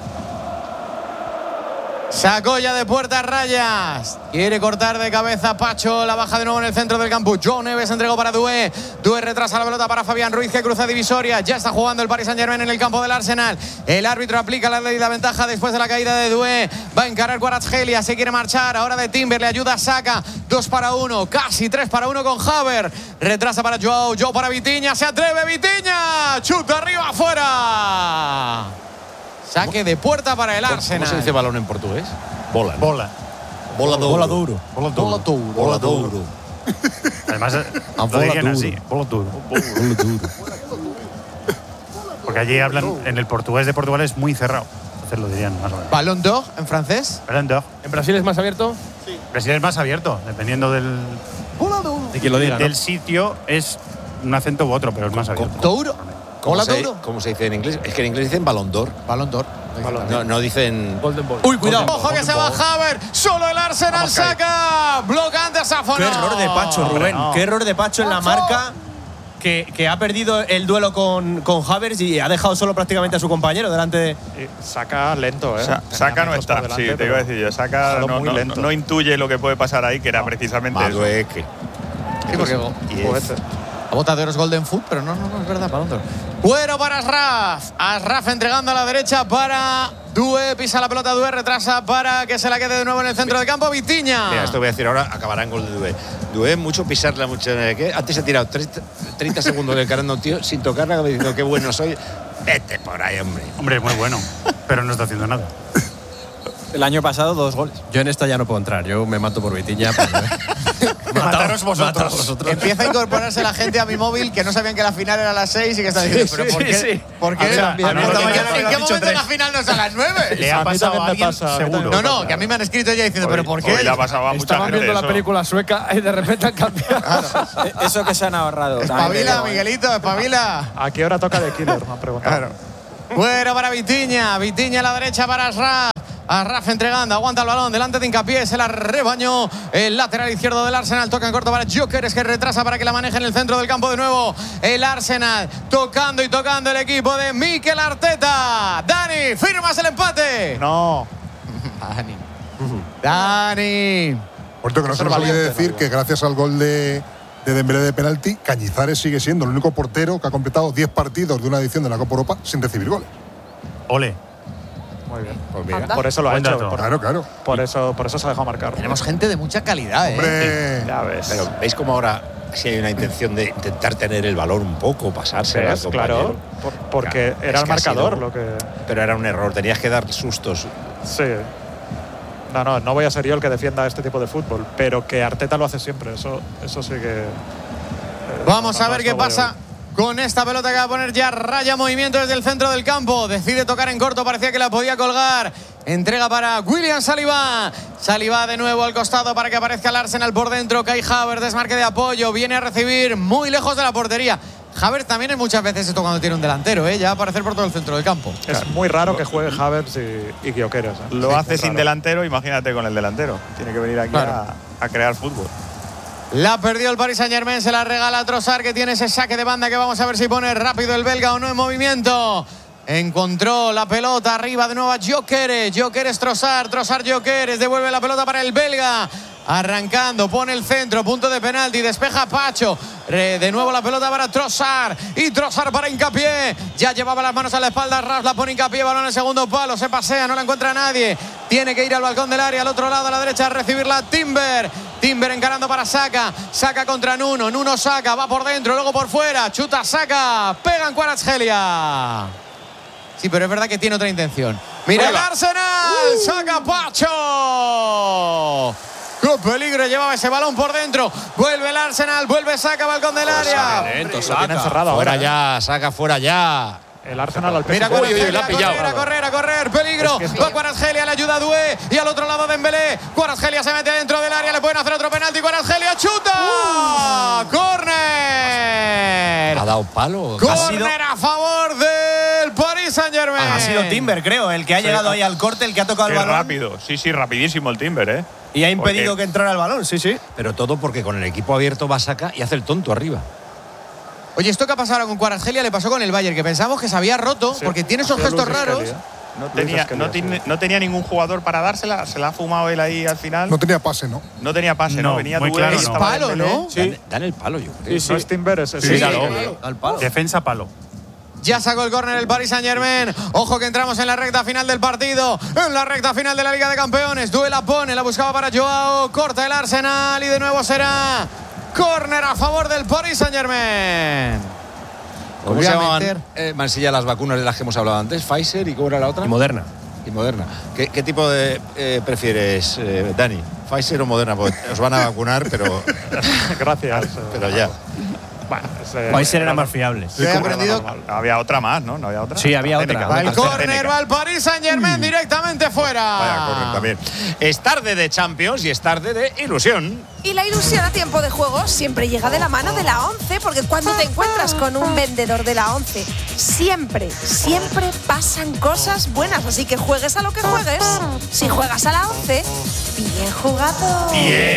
C: Sacó ya de puerta Rayas. Quiere cortar de cabeza Pacho. La baja de nuevo en el centro del campo. John Neves entregó para Doué. Doué retrasa la pelota para Fabián Ruiz que cruza divisoria. Ya está jugando el Paris Saint-Germain en el campo del Arsenal. El árbitro aplica la ley de la ventaja después de la caída de Doué. Va a encarar Kvaratskhelia. Se quiere marchar. Ahora de Timber. Le ayuda Saka. Dos para uno. Casi tres para uno con Haver. Retrasa para Joao. Joao para Vitiña. Se atreve Vitiña. Chuta arriba afuera. Saque de puerta para el
B: ¿Cómo-
C: Arsenal.
B: ¿Cómo se dice balón en portugués? Bola. ¿no?
E: Bola.
B: Bola duro.
A: Bola duro.
E: Bola duro.
C: Bola duro.
B: Bola duro.
E: Además, eh,
A: A
E: lo
A: bola
E: dirían
A: duro.
E: así. Bola duro. Porque allí hablan, en el portugués de Portugal es muy cerrado. Entonces lo dirían más o menos.
C: Ballon d'Or en francés.
E: Ballon d'Or.
H: ¿En Brasil es más abierto?
E: Brasil es más abierto, dependiendo del,
A: De quien lo diga, ¿no?
E: del sitio, es un acento u otro, pero es más abierto.
C: Douro.
B: ¿Cómo
C: Bola
B: se,
C: duro.
B: ¿Cómo se dice en inglés? Es que en inglés dicen balón d'or.
C: Ballon d'Or.
B: No, no dicen.
H: Golden Ball.
A: Uy, cuidado.
C: Ojo que se va Haver. Solo el Arsenal saca. Bloca antes a
A: Qué error de Pacho, Rubén.
E: no.
A: Qué error de Pacho en la marca. Que, que ha perdido el duelo con, con Havertz y ha dejado solo prácticamente a su compañero delante de.
I: Y Saca lento, ¿eh?
D: Sa- Saca no
I: Tenía
D: está,
I: metros por
D: sí,
I: delante,
D: te iba a
I: pero
D: decir yo. Saca
I: ha
D: no,
I: estado muy
D: no-
I: lento.
D: no intuye lo que puede pasar ahí, que era precisamente eso.
B: Madueque.
C: Sí, porque
B: Y es-
I: Juguete.
C: la bota de oro es Golden Foot, pero no, no, no es verdad, Ballon d'Or. Cuero para Asraf. Asraf entregando a la derecha para Doué. Pisa la pelota Doué, retrasa para que se la quede de nuevo en el centro del campo. Vitiña.
B: Mira, esto voy a decir ahora, acabará en gol de Doué. Doué, mucho pisarla, mucho. eh, ¿qué? Antes ha tirado treinta, treinta segundos encarando a un tío sin tocarla, como diciendo qué bueno soy. Vete por ahí, hombre.
E: Hombre, es muy bueno, pero no está haciendo nada.
F: El año pasado, dos goles.
A: Yo en esta ya no puedo entrar. Yo me mato por Vitiña.
E: Mataros vosotros.
C: Empieza a incorporarse la gente a mi móvil que no sabían que la final era a las seis y que están diciendo, pero ¿por qué?
A: sí.
C: ¿Por qué?
E: A ver, a- a
C: ¿En
E: mí
C: qué-
E: también
C: ¿En
E: me
C: qué
A: han dicho
C: momento
A: tres.
C: la final no es a las nueve?
E: Le ha
I: A mí
E: pasado
I: también
E: a
I: me
E: alguien
I: pasa, a mí
E: seguro.
I: también
C: No, no, que a mí me han escrito ya diciendo, pero ¿por qué?
D: Hoy le ha pasado a mucha
H: Estaban
D: gente
H: viendo la
D: eso.
H: película sueca y de repente han cambiado.
F: Eh, Eso que se han ahorrado. también te
C: Espabila,
F: digo, ¿eh?
C: Miguelito, espabila.
I: ¿A qué hora toca de Killer? Me han preguntado.
C: Claro. Fuera para Vitinha. Vitinha a la derecha para Ashraf. Ashraf entregando, aguanta el balón, delante de Hincapié, se la rebañó el lateral izquierdo del Arsenal, toca en corto para Gyökeres, que retrasa para que la maneje en el centro del campo de nuevo. El Arsenal tocando y tocando el equipo de Mikel Arteta. Dani, ¿firmas el empate?
I: No.
C: Dani. Dani.
G: Por cierto, que no se nos olvide decir que gracias al gol de, de Dembélé de penalti, Cañizares sigue siendo el único portero que ha completado diez partidos de una edición de la Copa Europa sin recibir goles.
E: Ole.
I: Muy bien.
G: Pues mira.
I: Por eso lo ha
E: Buen
I: hecho.
E: dato.
I: Por,
G: Claro, claro.
I: por eso, por eso se ha dejado marcar.
C: Tenemos gente de mucha calidad, ¿eh?
G: Hombre.
I: Ya ves.
B: Pero veis cómo ahora sí hay una intención de intentar tener el balón un poco, pasarse al
I: ¿Ves?
B: compañero.
I: Claro. Por- porque
B: Claro,
I: era
B: es
I: el
B: que ha
I: marcador
B: sido-
I: lo que.
B: Pero era un error, tenías que dar sustos.
I: Sí. No, no, no voy a ser yo el que defienda este tipo de fútbol, pero que Arteta lo hace siempre. Eso, eso sí que. eh,
C: Vamos
I: no,
C: a
I: no
C: ver
I: os
C: qué
I: lo voy a
C: pasa con esta pelota que va a poner ya raya movimiento desde el centro del campo. Decide tocar en corto, parecía que la podía colgar. Entrega para William Saliba. Saliba de nuevo al costado para que aparezca el Arsenal por dentro. Kai Havertz, desmarque de apoyo. Viene a recibir muy lejos de la portería. Havertz también es muchas veces esto cuando tiene un delantero, ¿eh? Ya va a aparecer por todo el centro del campo.
I: Es muy raro que juegue Havertz y, y Gyökeres. ¿eh?
D: Lo
I: Sí,
D: hace
I: muy
D: sin
I: raro.
D: delantero, imagínate con el delantero. Tiene que venir aquí
C: Claro.
D: a, a crear fútbol.
C: La perdió el Paris Saint-Germain, se la regala a Trossard, que tiene ese saque de banda que vamos a ver si pone rápido el belga o no en movimiento. Encontró la pelota arriba de nuevo a Gyökeres. Gyökeres Trossard, Trossard Gyökeres, devuelve la pelota para el belga. Arrancando, pone el centro, punto de penalti, despeja Pacho. Re, de nuevo la pelota para Trossard. Y Trossard para Hincapié. Ya llevaba las manos a la espalda, Ras la pone Hincapié, balón en el segundo palo, se pasea, no la encuentra nadie. Tiene que ir al balcón del área, al otro lado a la derecha, a recibirla Timber. Timber encarando para Saka. Saka contra Nuno, Nuno Saka, va por dentro, luego por fuera. Chuta Saka, pega en Kvaratskhelia. Sí, pero es verdad que tiene otra intención. Mira el Arsenal, uh. Saka Pacho. ¡Qué peligro! Llevaba ese balón por dentro. Vuelve el Arsenal, vuelve Saka, balcón del área.
B: Lento,
I: Lo tiene encerrado
B: fuera
I: ahora,
B: ya, Saca fuera ya.
I: El Arsenal al P S G.
C: Mira,
B: Uy, uy, uy, la ha pillado.
C: a correr, a correr, peligro.
I: Es que
C: Va Kvaratskhelia, le ayuda a Doué. Y al otro lado Dembélé. Kvaratskhelia se mete dentro del área, le pueden hacer otro penalti. Kvaratskhelia chuta. ¡Córner!
B: ¿Ha dado palo?
C: Córner a favor del Paris Saint-Germain.
A: Ha sido Timber, creo, el que ha llegado ahí al corte, el que ha tocado
D: Qué
A: el balón.
D: rápido. Sí, sí, rapidísimo el Timber, ¿eh?
A: Y ha impedido
D: Porque-
A: que entrara el balón, sí, sí.
B: Pero todo porque con el equipo abierto va Saca y hace el tonto arriba.
C: Oye, esto que ha pasado ahora con Kvaratskhelia le pasó con el Bayern, que pensamos que se había roto
I: Sí,
C: porque tiene esos
I: hacía
C: gestos
I: Luis
C: raros.
I: Skelly, ¿eh?
D: No
I: Luis
D: tenía,
I: Skelly,
D: no,
I: sí.
D: tiene- no tenía ningún jugador para dársela, se la ha fumado él ahí al final.
G: No tenía pase, ¿no?
D: No tenía pase, ¿no?
E: No,
D: Venía
E: muy
D: Doué,
E: claro,
C: Es
E: no.
D: estaba
C: palo,
D: Dembélé.
C: ¿no?
B: Dan, dan el palo, yo creo.
I: No es Timber, es, es
C: Sí,
I: Skelly.
C: sí.
A: Al palo.
E: Defensa palo.
C: Ya sacó el córner el Paris Saint-Germain. Ojo que entramos en la recta final del partido. En la recta final de la Liga de Campeones. Doué la pone, la buscaba para Joao. Corta el Arsenal y de nuevo será córner a favor del Paris Saint-Germain.
B: ¿Cómo
C: Voy
B: se
C: a
B: llamaban,
C: meter-
B: eh, Mansilla, las vacunas de las que hemos hablado antes? ¿Pfizer y cómo era la otra?
A: Y Moderna.
B: Y Moderna. ¿Qué, qué tipo de eh, prefieres, eh, Dani? ¿Pfizer o Moderna? Porque os van a vacunar, pero,
I: Gracias.
B: pero ya.
I: Bueno, es, eh,
A: Pfizer era más fiable.
C: He aprendido.
D: Había otra más, ¿no? ¿No había otra?
A: Sí, había otra.
D: AstraZeneca.
C: Va el
A: Tercera
C: córner,
A: técnica.
C: va el Paris Saint-Germain directamente fuera.
B: Vaya, correcto también. Es tarde de Champions y es tarde de ilusión.
M: Y la ilusión a tiempo de juego siempre llega de la mano de la ONCE, porque cuando te encuentras con un vendedor de la ONCE, siempre, siempre pasan cosas buenas. Así que juegues a lo que juegues, si juegas a la ONCE, bien jugado.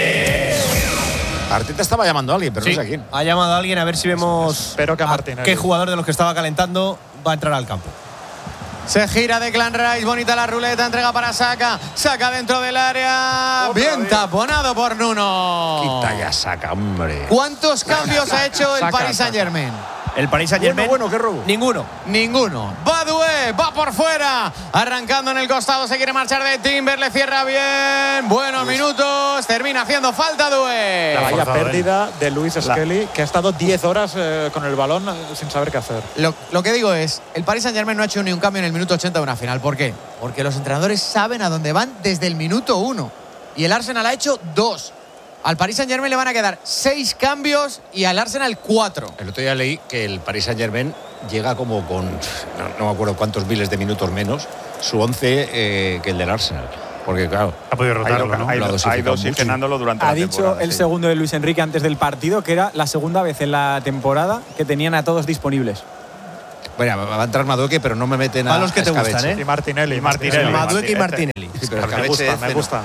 B: Arteta estaba llamando a alguien, pero
A: Sí,
B: no sé a quién.
A: ha llamado a alguien a ver si vemos
I: Espero que a
A: a
I: Martinelli.
A: qué jugador de los que estaba calentando va a entrar al campo.
C: Se gira Declan Rice, bonita la ruleta, entrega para Saka. Saka dentro del área. Bien taponado por Nuno.
B: Quita ya, Saca, hombre.
C: ¿Cuántos cambios ha hecho el
I: Saca,
C: Paris
I: saca.
C: Saint-Germain?
A: El Paris Saint-Germain.
B: Bueno, bueno, qué robo.
A: Ninguno.
C: Ninguno. Va Doué, va por fuera. Arrancando en el costado, se quiere marchar de Timber, le cierra bien. Buenos minutos, termina haciendo falta Doué.
I: La vaya
E: forzado,
I: pérdida de Luis Skelly, que ha estado diez horas eh, con el balón eh, sin saber qué hacer.
C: Lo, lo que digo es, el Paris Saint-Germain no ha hecho ni un cambio en el minuto ochenta de una final. ¿Por qué? Porque los entrenadores saben a dónde van desde el minuto uno. Y el Arsenal ha hecho dos. Al Paris Saint-Germain le van a quedar seis cambios y al Arsenal cuatro.
B: El otro día leí que el Paris Saint-Germain llega como con, no, no me acuerdo cuántos miles de minutos menos, su once eh, que el del Arsenal. Porque claro,
E: Ha podido rotarlo,
D: Ha ido-
E: ¿no?
D: ha ido-
B: Lo ha
D: ha
B: dosificado
D: ido
B: mucho.
D: oxigenándolo durante
F: Ha
D: la
F: dicho
D: temporada,
F: el
D: sí.
F: segundo de Luis Enrique antes del partido que era la segunda vez en la temporada que tenían a todos disponibles.
B: Bueno, va a entrar Madueque, pero no me meten a,
A: a los que
B: a
A: te
B: Escabeche.
A: gustan, ¿eh?
I: Y Martinelli.
D: Y Martinelli.
A: Madueque y Martinelli.
B: Sí, pero
I: Me
B: Escabeche
I: gusta,
B: este
I: me
B: no.
I: gusta.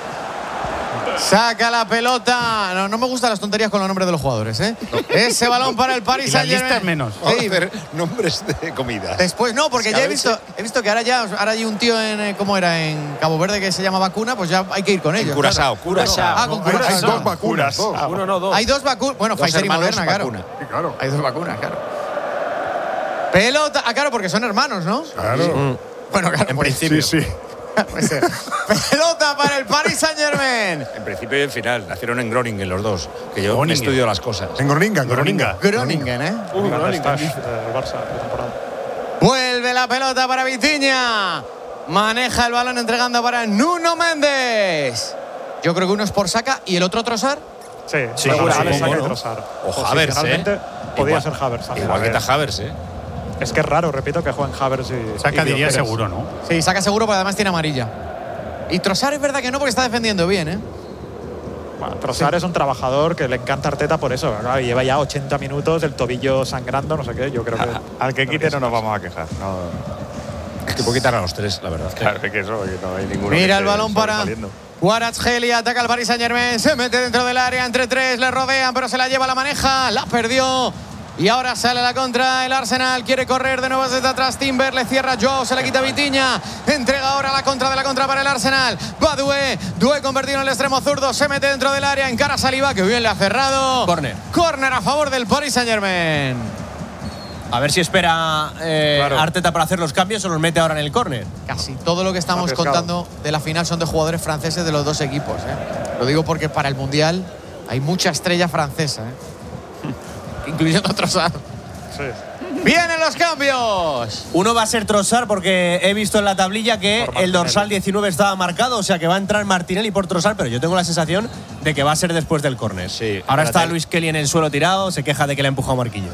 C: Saca la pelota. No, no me gustan las tonterías con los nombres de los jugadores, ¿eh? Ese balón para el Paris
E: Y las
C: Saint-Germain.
E: listas menos.
B: Vamos
C: Sí.
B: a hacer nombres de comida.
C: Después, no, porque ya he visto, he visto que ahora ya ahora hay un tío en, eh, ¿cómo era? En Cabo Verde que se llama Vacuna, pues ya hay que ir con ellos.
B: Curazao,
C: claro.
B: Curazao.
C: Ah, con
G: Hay, hay
C: Curazao.
G: dos vacunas. Dos.
H: Uno, no, dos.
C: Hay dos vacunas. Bueno,
B: Dos
C: Pfizer y
B: hermanos
C: Moderna, claro.
B: vacuna.
G: Sí, claro.
C: Hay dos vacunas, claro. Pelota. Ah, claro, porque son hermanos, ¿no?
G: Claro.
C: Bueno, claro.
A: En
C: pues-
A: principio.
G: Sí, sí.
C: puede ser. Pelota para el Paris Saint-Germain.
B: En principio y en final. Nacieron en Groningen los dos. Que yo me
E: Groningen.
B: estudio las cosas.
G: En Groninga, Groninga.
C: Groningen, ¿eh?
I: Un gran stash del Barça de temporada.
C: Vuelve la pelota para Vitinha. Maneja el balón entregando para Nuno Méndez. Yo creo que uno es por Saca y el otro Trossard.
I: Sí,
A: Sí,
I: seguro.
A: supongo,
I: Alex
A: ¿no?
I: Trossard.
B: O Havertz,
I: Posicionalmente,
B: ¿eh?
I: Podía
B: Igual-
I: ser Havertz. también.
B: Igual que está Havertz, ¿eh?
I: Es que es raro, repito, que jueguen Havertz y.
E: Saca
I: y
E: diría
I: Pérez.
E: seguro, ¿no?
C: Sí, Saca seguro, pero además tiene amarilla. Y Trossard es verdad que no, porque está defendiendo bien, ¿eh?
I: Bueno, Trossard es un trabajador que le encanta a Arteta por eso. Claro, lleva ya ochenta minutos, el tobillo sangrando, no sé qué. Yo creo que.
D: Al que quite no nos vamos a quejar. No,
B: Es que puedo quitar a los tres, la verdad.
D: claro, es que eso, que no hay ninguno.
C: Mira
D: que
C: el
D: esté
C: balón para
D: sobresaliendo.
C: Kvaratskhelia, ataca al Paris Saint-Germain, se mete dentro del área, entre tres, le rodean, pero se la lleva, la maneja, la perdió. Y ahora sale a la contra el Arsenal, quiere correr de nuevo desde atrás, Timber, le cierra Joe, se le quita Vitinha, entrega ahora la contra de la contra para el Arsenal, va Doué, Doué convertido en el extremo zurdo, se mete dentro del área, encara a Saliba, que bien le ha cerrado.
A: Córner.
C: Córner a favor del Paris Saint-Germain.
A: A ver si espera eh,
I: Claro.
A: Arteta para hacer los cambios o los mete ahora en el córner.
C: Casi todo lo que estamos
I: Arriesgado.
C: contando de la final son de jugadores franceses de los dos equipos, ¿eh? Lo digo porque para el Mundial hay mucha estrella francesa, ¿eh? Incluyendo a Trossard.
I: Sí.
C: ¡Vienen los cambios!
A: Uno va a ser Trossard porque he visto en la tablilla que
I: Por
A: el
I: Martinelli.
A: dorsal diecinueve estaba marcado, o sea que va a entrar Martinelli por Trossard, pero yo tengo la sensación de que va a ser después del córner.
B: Sí,
A: Ahora está
B: espérate.
A: Luis Kelly en el suelo tirado, se queja de que le ha empujado Marquinhos.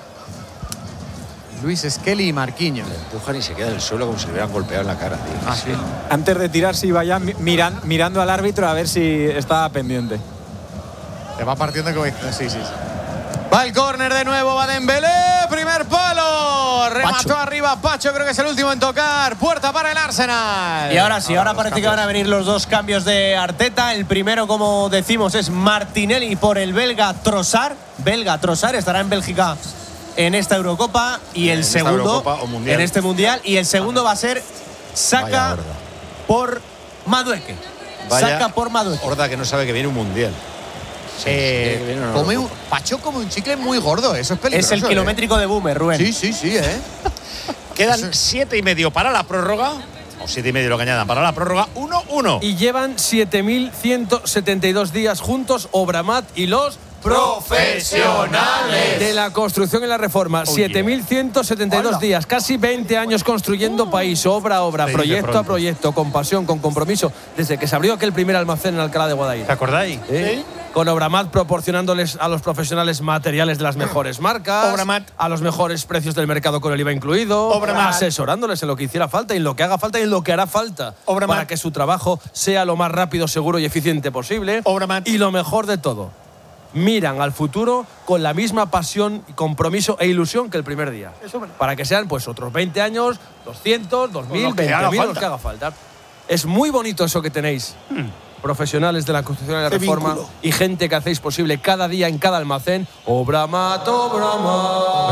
C: Luis Skelly y Marquinhos.
B: Le empujan y se queda en el suelo como si le hubieran golpeado en la cara, tío.
C: Ah, sí.
F: Antes de tirar, se iba ya mi- miran- mirando al árbitro a ver si estaba pendiente.
C: Te va partiendo como dice. Sí, sí, sí. Va el córner de nuevo, va Dembélé, primer palo. Remató
A: Pacho.
C: arriba Pacho, creo que es el último en tocar. Puerta para el Arsenal.
A: Y ahora sí, ahora parece que van a venir los dos cambios de Arteta. El primero, como decimos, es Martinelli por el belga Trossard. Belga Trossard estará en Bélgica en esta Eurocopa. Y el
B: En esta
A: segundo
B: Eurocopa o Mundial.
A: en este Mundial. Y el segundo va a ser
B: Vaya
A: Saka
B: horda.
A: por Madueque.
B: Vaya
A: Saka por Madueque.
B: Horda que no sabe que viene un mundial. Sí,
C: Eh,
B: sí, que viene una
C: come un,
B: Eurocopa.
C: Pacho come un chicle muy gordo, eso es peligroso.
A: Es el
C: ¿eh?
A: kilométrico de Boomer, Rubén.
C: Sí, sí, sí, ¿eh?
B: Quedan siete y medio para la prórroga. O siete y medio lo que añadan para la prórroga. Uno, uno.
H: Y llevan siete mil ciento setenta y dos días juntos Obramat y los
A: profesionales
H: de la construcción y la reforma. siete mil ciento setenta y dos días, casi veinte años construyendo país, obra a obra,
E: Se dice
H: proyecto a
E: pronto.
H: proyecto, con pasión, con compromiso, desde que se abrió aquel primer almacén en Alcalá de Guadaira.
E: ¿Te acordáis?
H: ¿Eh? Con Obramat proporcionándoles a los profesionales materiales de las mejores marcas,
A: Obramat.
H: a los mejores precios del mercado con el I V A incluido,
A: Obramat.
H: asesorándoles en lo que hiciera falta y en lo que haga falta y en lo que hará falta
A: Obramat.
H: para que su trabajo sea lo más rápido, seguro y eficiente posible.
A: Obramat.
H: Y lo mejor de todo, miran al futuro con la misma pasión, compromiso e ilusión que el primer día. Para que sean pues otros veinte años, doscientos, dos mil,
E: Lo que
H: veinte
E: haga
H: mil, los
E: falta.
H: que haga falta. Es muy bonito eso que tenéis. Profesionales de la construcción y la reforma y gente que hacéis posible cada día en cada almacén. Obramat, Obramat.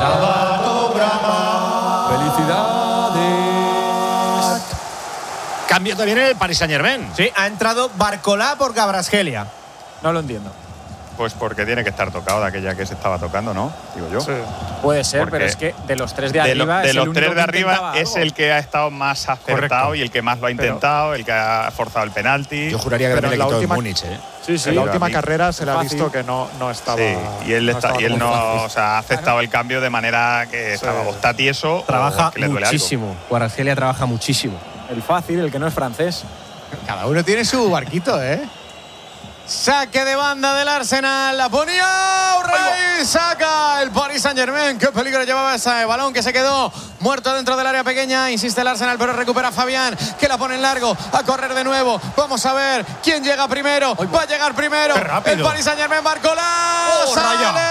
H: Felicidades.
B: Cambio también en el Paris Saint-Germain.
A: Sí, ha entrado Barcolá por Kvaratskhelia.
F: No lo entiendo.
D: Pues porque tiene que estar tocado de aquella que se estaba tocando, ¿no? Digo yo.
I: Sí.
F: Puede ser,
D: Porque
F: pero es que de los tres de
D: De, lo-
F: arriba.
D: de
F: es el
D: los
F: único
D: tres
F: que
D: de arriba
F: intentaba
D: es
F: algo.
D: el que ha estado más acertado
E: Correcto.
D: y el que más lo ha
I: Pero-
D: intentado, el que ha forzado el penalti.
B: Yo juraría que
I: Pero
B: también le
I: en la
B: quitó el
I: última-
B: Múnich, ¿eh?
I: Sí, sí. En
D: pero
I: la
D: a
I: última
D: mí-
I: carrera se le ha
F: fácil.
I: visto que no, no estaba.
D: Sí, y él,
I: no
D: está,
I: estaba
D: y él
I: como
D: no,
I: fácil.
D: o sea, ha aceptado el cambio de manera que estaba o está tieso
A: Trabaja
D: o que le duele algo.
A: muchísimo. Kvaratskhelia trabaja muchísimo.
F: El fácil, el que no es francés.
C: Cada uno tiene su barquito, ¿eh? Saque de banda del Arsenal. La ponía Rey. Saca el Paris Saint-Germain. Qué peligro llevaba ese balón que se quedó muerto dentro del área pequeña, insiste el Arsenal, pero recupera Fabián, que la pone en largo, a correr de nuevo. Vamos a ver quién llega primero. Va a llegar primero el Paris Saint-Germain. Barcola,
A: oh,
C: sale
A: Raya.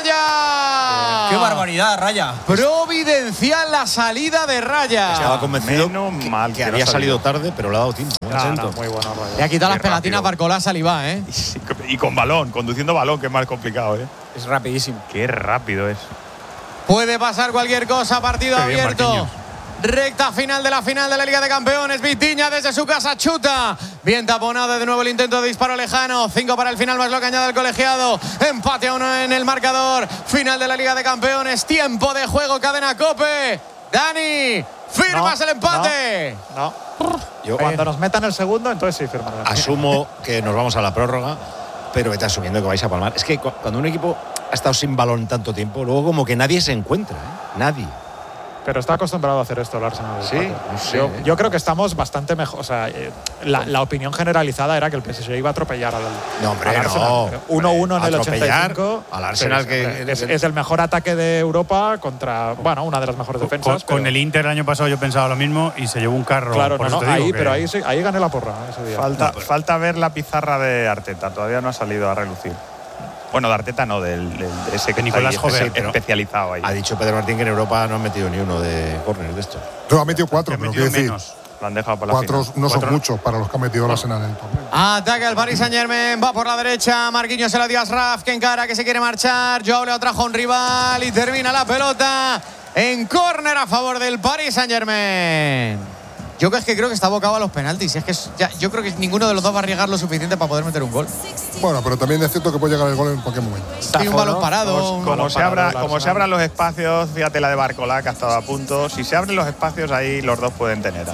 C: Raya.
A: ¡Qué barbaridad, Raya!
C: Providencial la salida de Raya.
B: Estaba convencido
D: Menos
B: que,
D: mal
B: que
D: que no
B: había
D: ha salido.
B: salido tarde, pero le ha dado tiempo.
I: No, no, muy bueno, Raya.
C: Le ha quitado
D: Qué
C: las pegatinas
D: rápido.
C: Barcola a Saliba, ¿eh?
D: Y con balón, conduciendo balón, que es más complicado, ¿eh?
F: Es rapidísimo.
D: Qué rápido es.
C: Puede pasar cualquier cosa, partido
D: Qué bien,
C: abierto.
D: Marquinhos.
C: Recta final de la final de la Liga de Campeones. Vitinha desde su casa chuta. Bien taponado de nuevo el intento de disparo lejano. Cinco para el final, más lo que añade el colegiado. Empate a uno en el marcador. Final de la Liga de Campeones. Tiempo de juego, cadena COPE. Dani, ¿firmas
I: No,
C: el empate?
I: No.
B: Yo
I: Cuando nos metan el segundo, entonces sí firmaré.
B: asumo que nos vamos a la prórroga, pero vete asumiendo que vais a palmar. Es que cu- cuando un equipo ha estado sin balón tanto tiempo, luego como que nadie se encuentra, ¿eh? Nadie.
I: Pero está acostumbrado a hacer esto el Arsenal.
B: Sí,
I: Paco.
B: no sé,
I: yo,
B: ¿eh?
I: yo creo que estamos bastante mejor. O sea, eh, la, la opinión generalizada era que el P S G iba a atropellar al,
B: No, hombre,
I: al Arsenal.
B: no.
I: uno uno en el
B: Atropellar
I: ochenta y cinco.
B: al Arsenal
I: Sí,
B: que-
I: es, es el mejor ataque de Europa contra, bueno, una de las mejores
E: Con,
I: defensas.
E: con
I: pero-
E: el Inter el año pasado yo pensaba lo mismo y se llevó un carro.
I: Claro,
E: por
I: no,
E: eso
I: no,
E: te digo
I: ahí,
E: que-
I: pero ahí, sí- ahí gané la porra ese día.
D: Falta, falta ver la pizarra de Arteta. Todavía no ha salido a relucir. Bueno, de Arteta no, del, del- de ese que
E: De
D: está
E: Nicolás
D: ahí,
E: Jover,
D: espe-
B: pero-
D: especializado ahí.
B: Ha dicho Pedro Martín que en Europa no han metido ni uno de córner de esto.
G: Yo ha metido cuatro,
E: Ha
G: pero
E: metido
G: quiero decir,
E: menos.
D: Lo han dejado para la
G: cuatro
D: final.
G: no son
E: Cuatro-
G: muchos para los que ha metido el Arsenal en el torneo.
C: Ataca el Paris Saint-Germain, va por la derecha, Marquinhos se la dio a Ashraf, que encara, que se quiere marchar, Joao le trajo a un rival y termina la pelota en córner a favor del Paris Saint-Germain. Yo es que creo que está abocado a los penaltis, es que es- ya, yo creo que ninguno de los dos va a arriesgar lo suficiente para poder meter un gol.
G: Bueno, pero también es cierto que puede llegar el gol en cualquier momento.
C: Hay un balón parado. un-
D: Como, se,
I: parado
D: abra,
I: del
D: como se
I: Arsenal.
D: abran los espacios, fíjate la de Barcola, que ha estado a punto. Si se abren los espacios, ahí los dos pueden tener.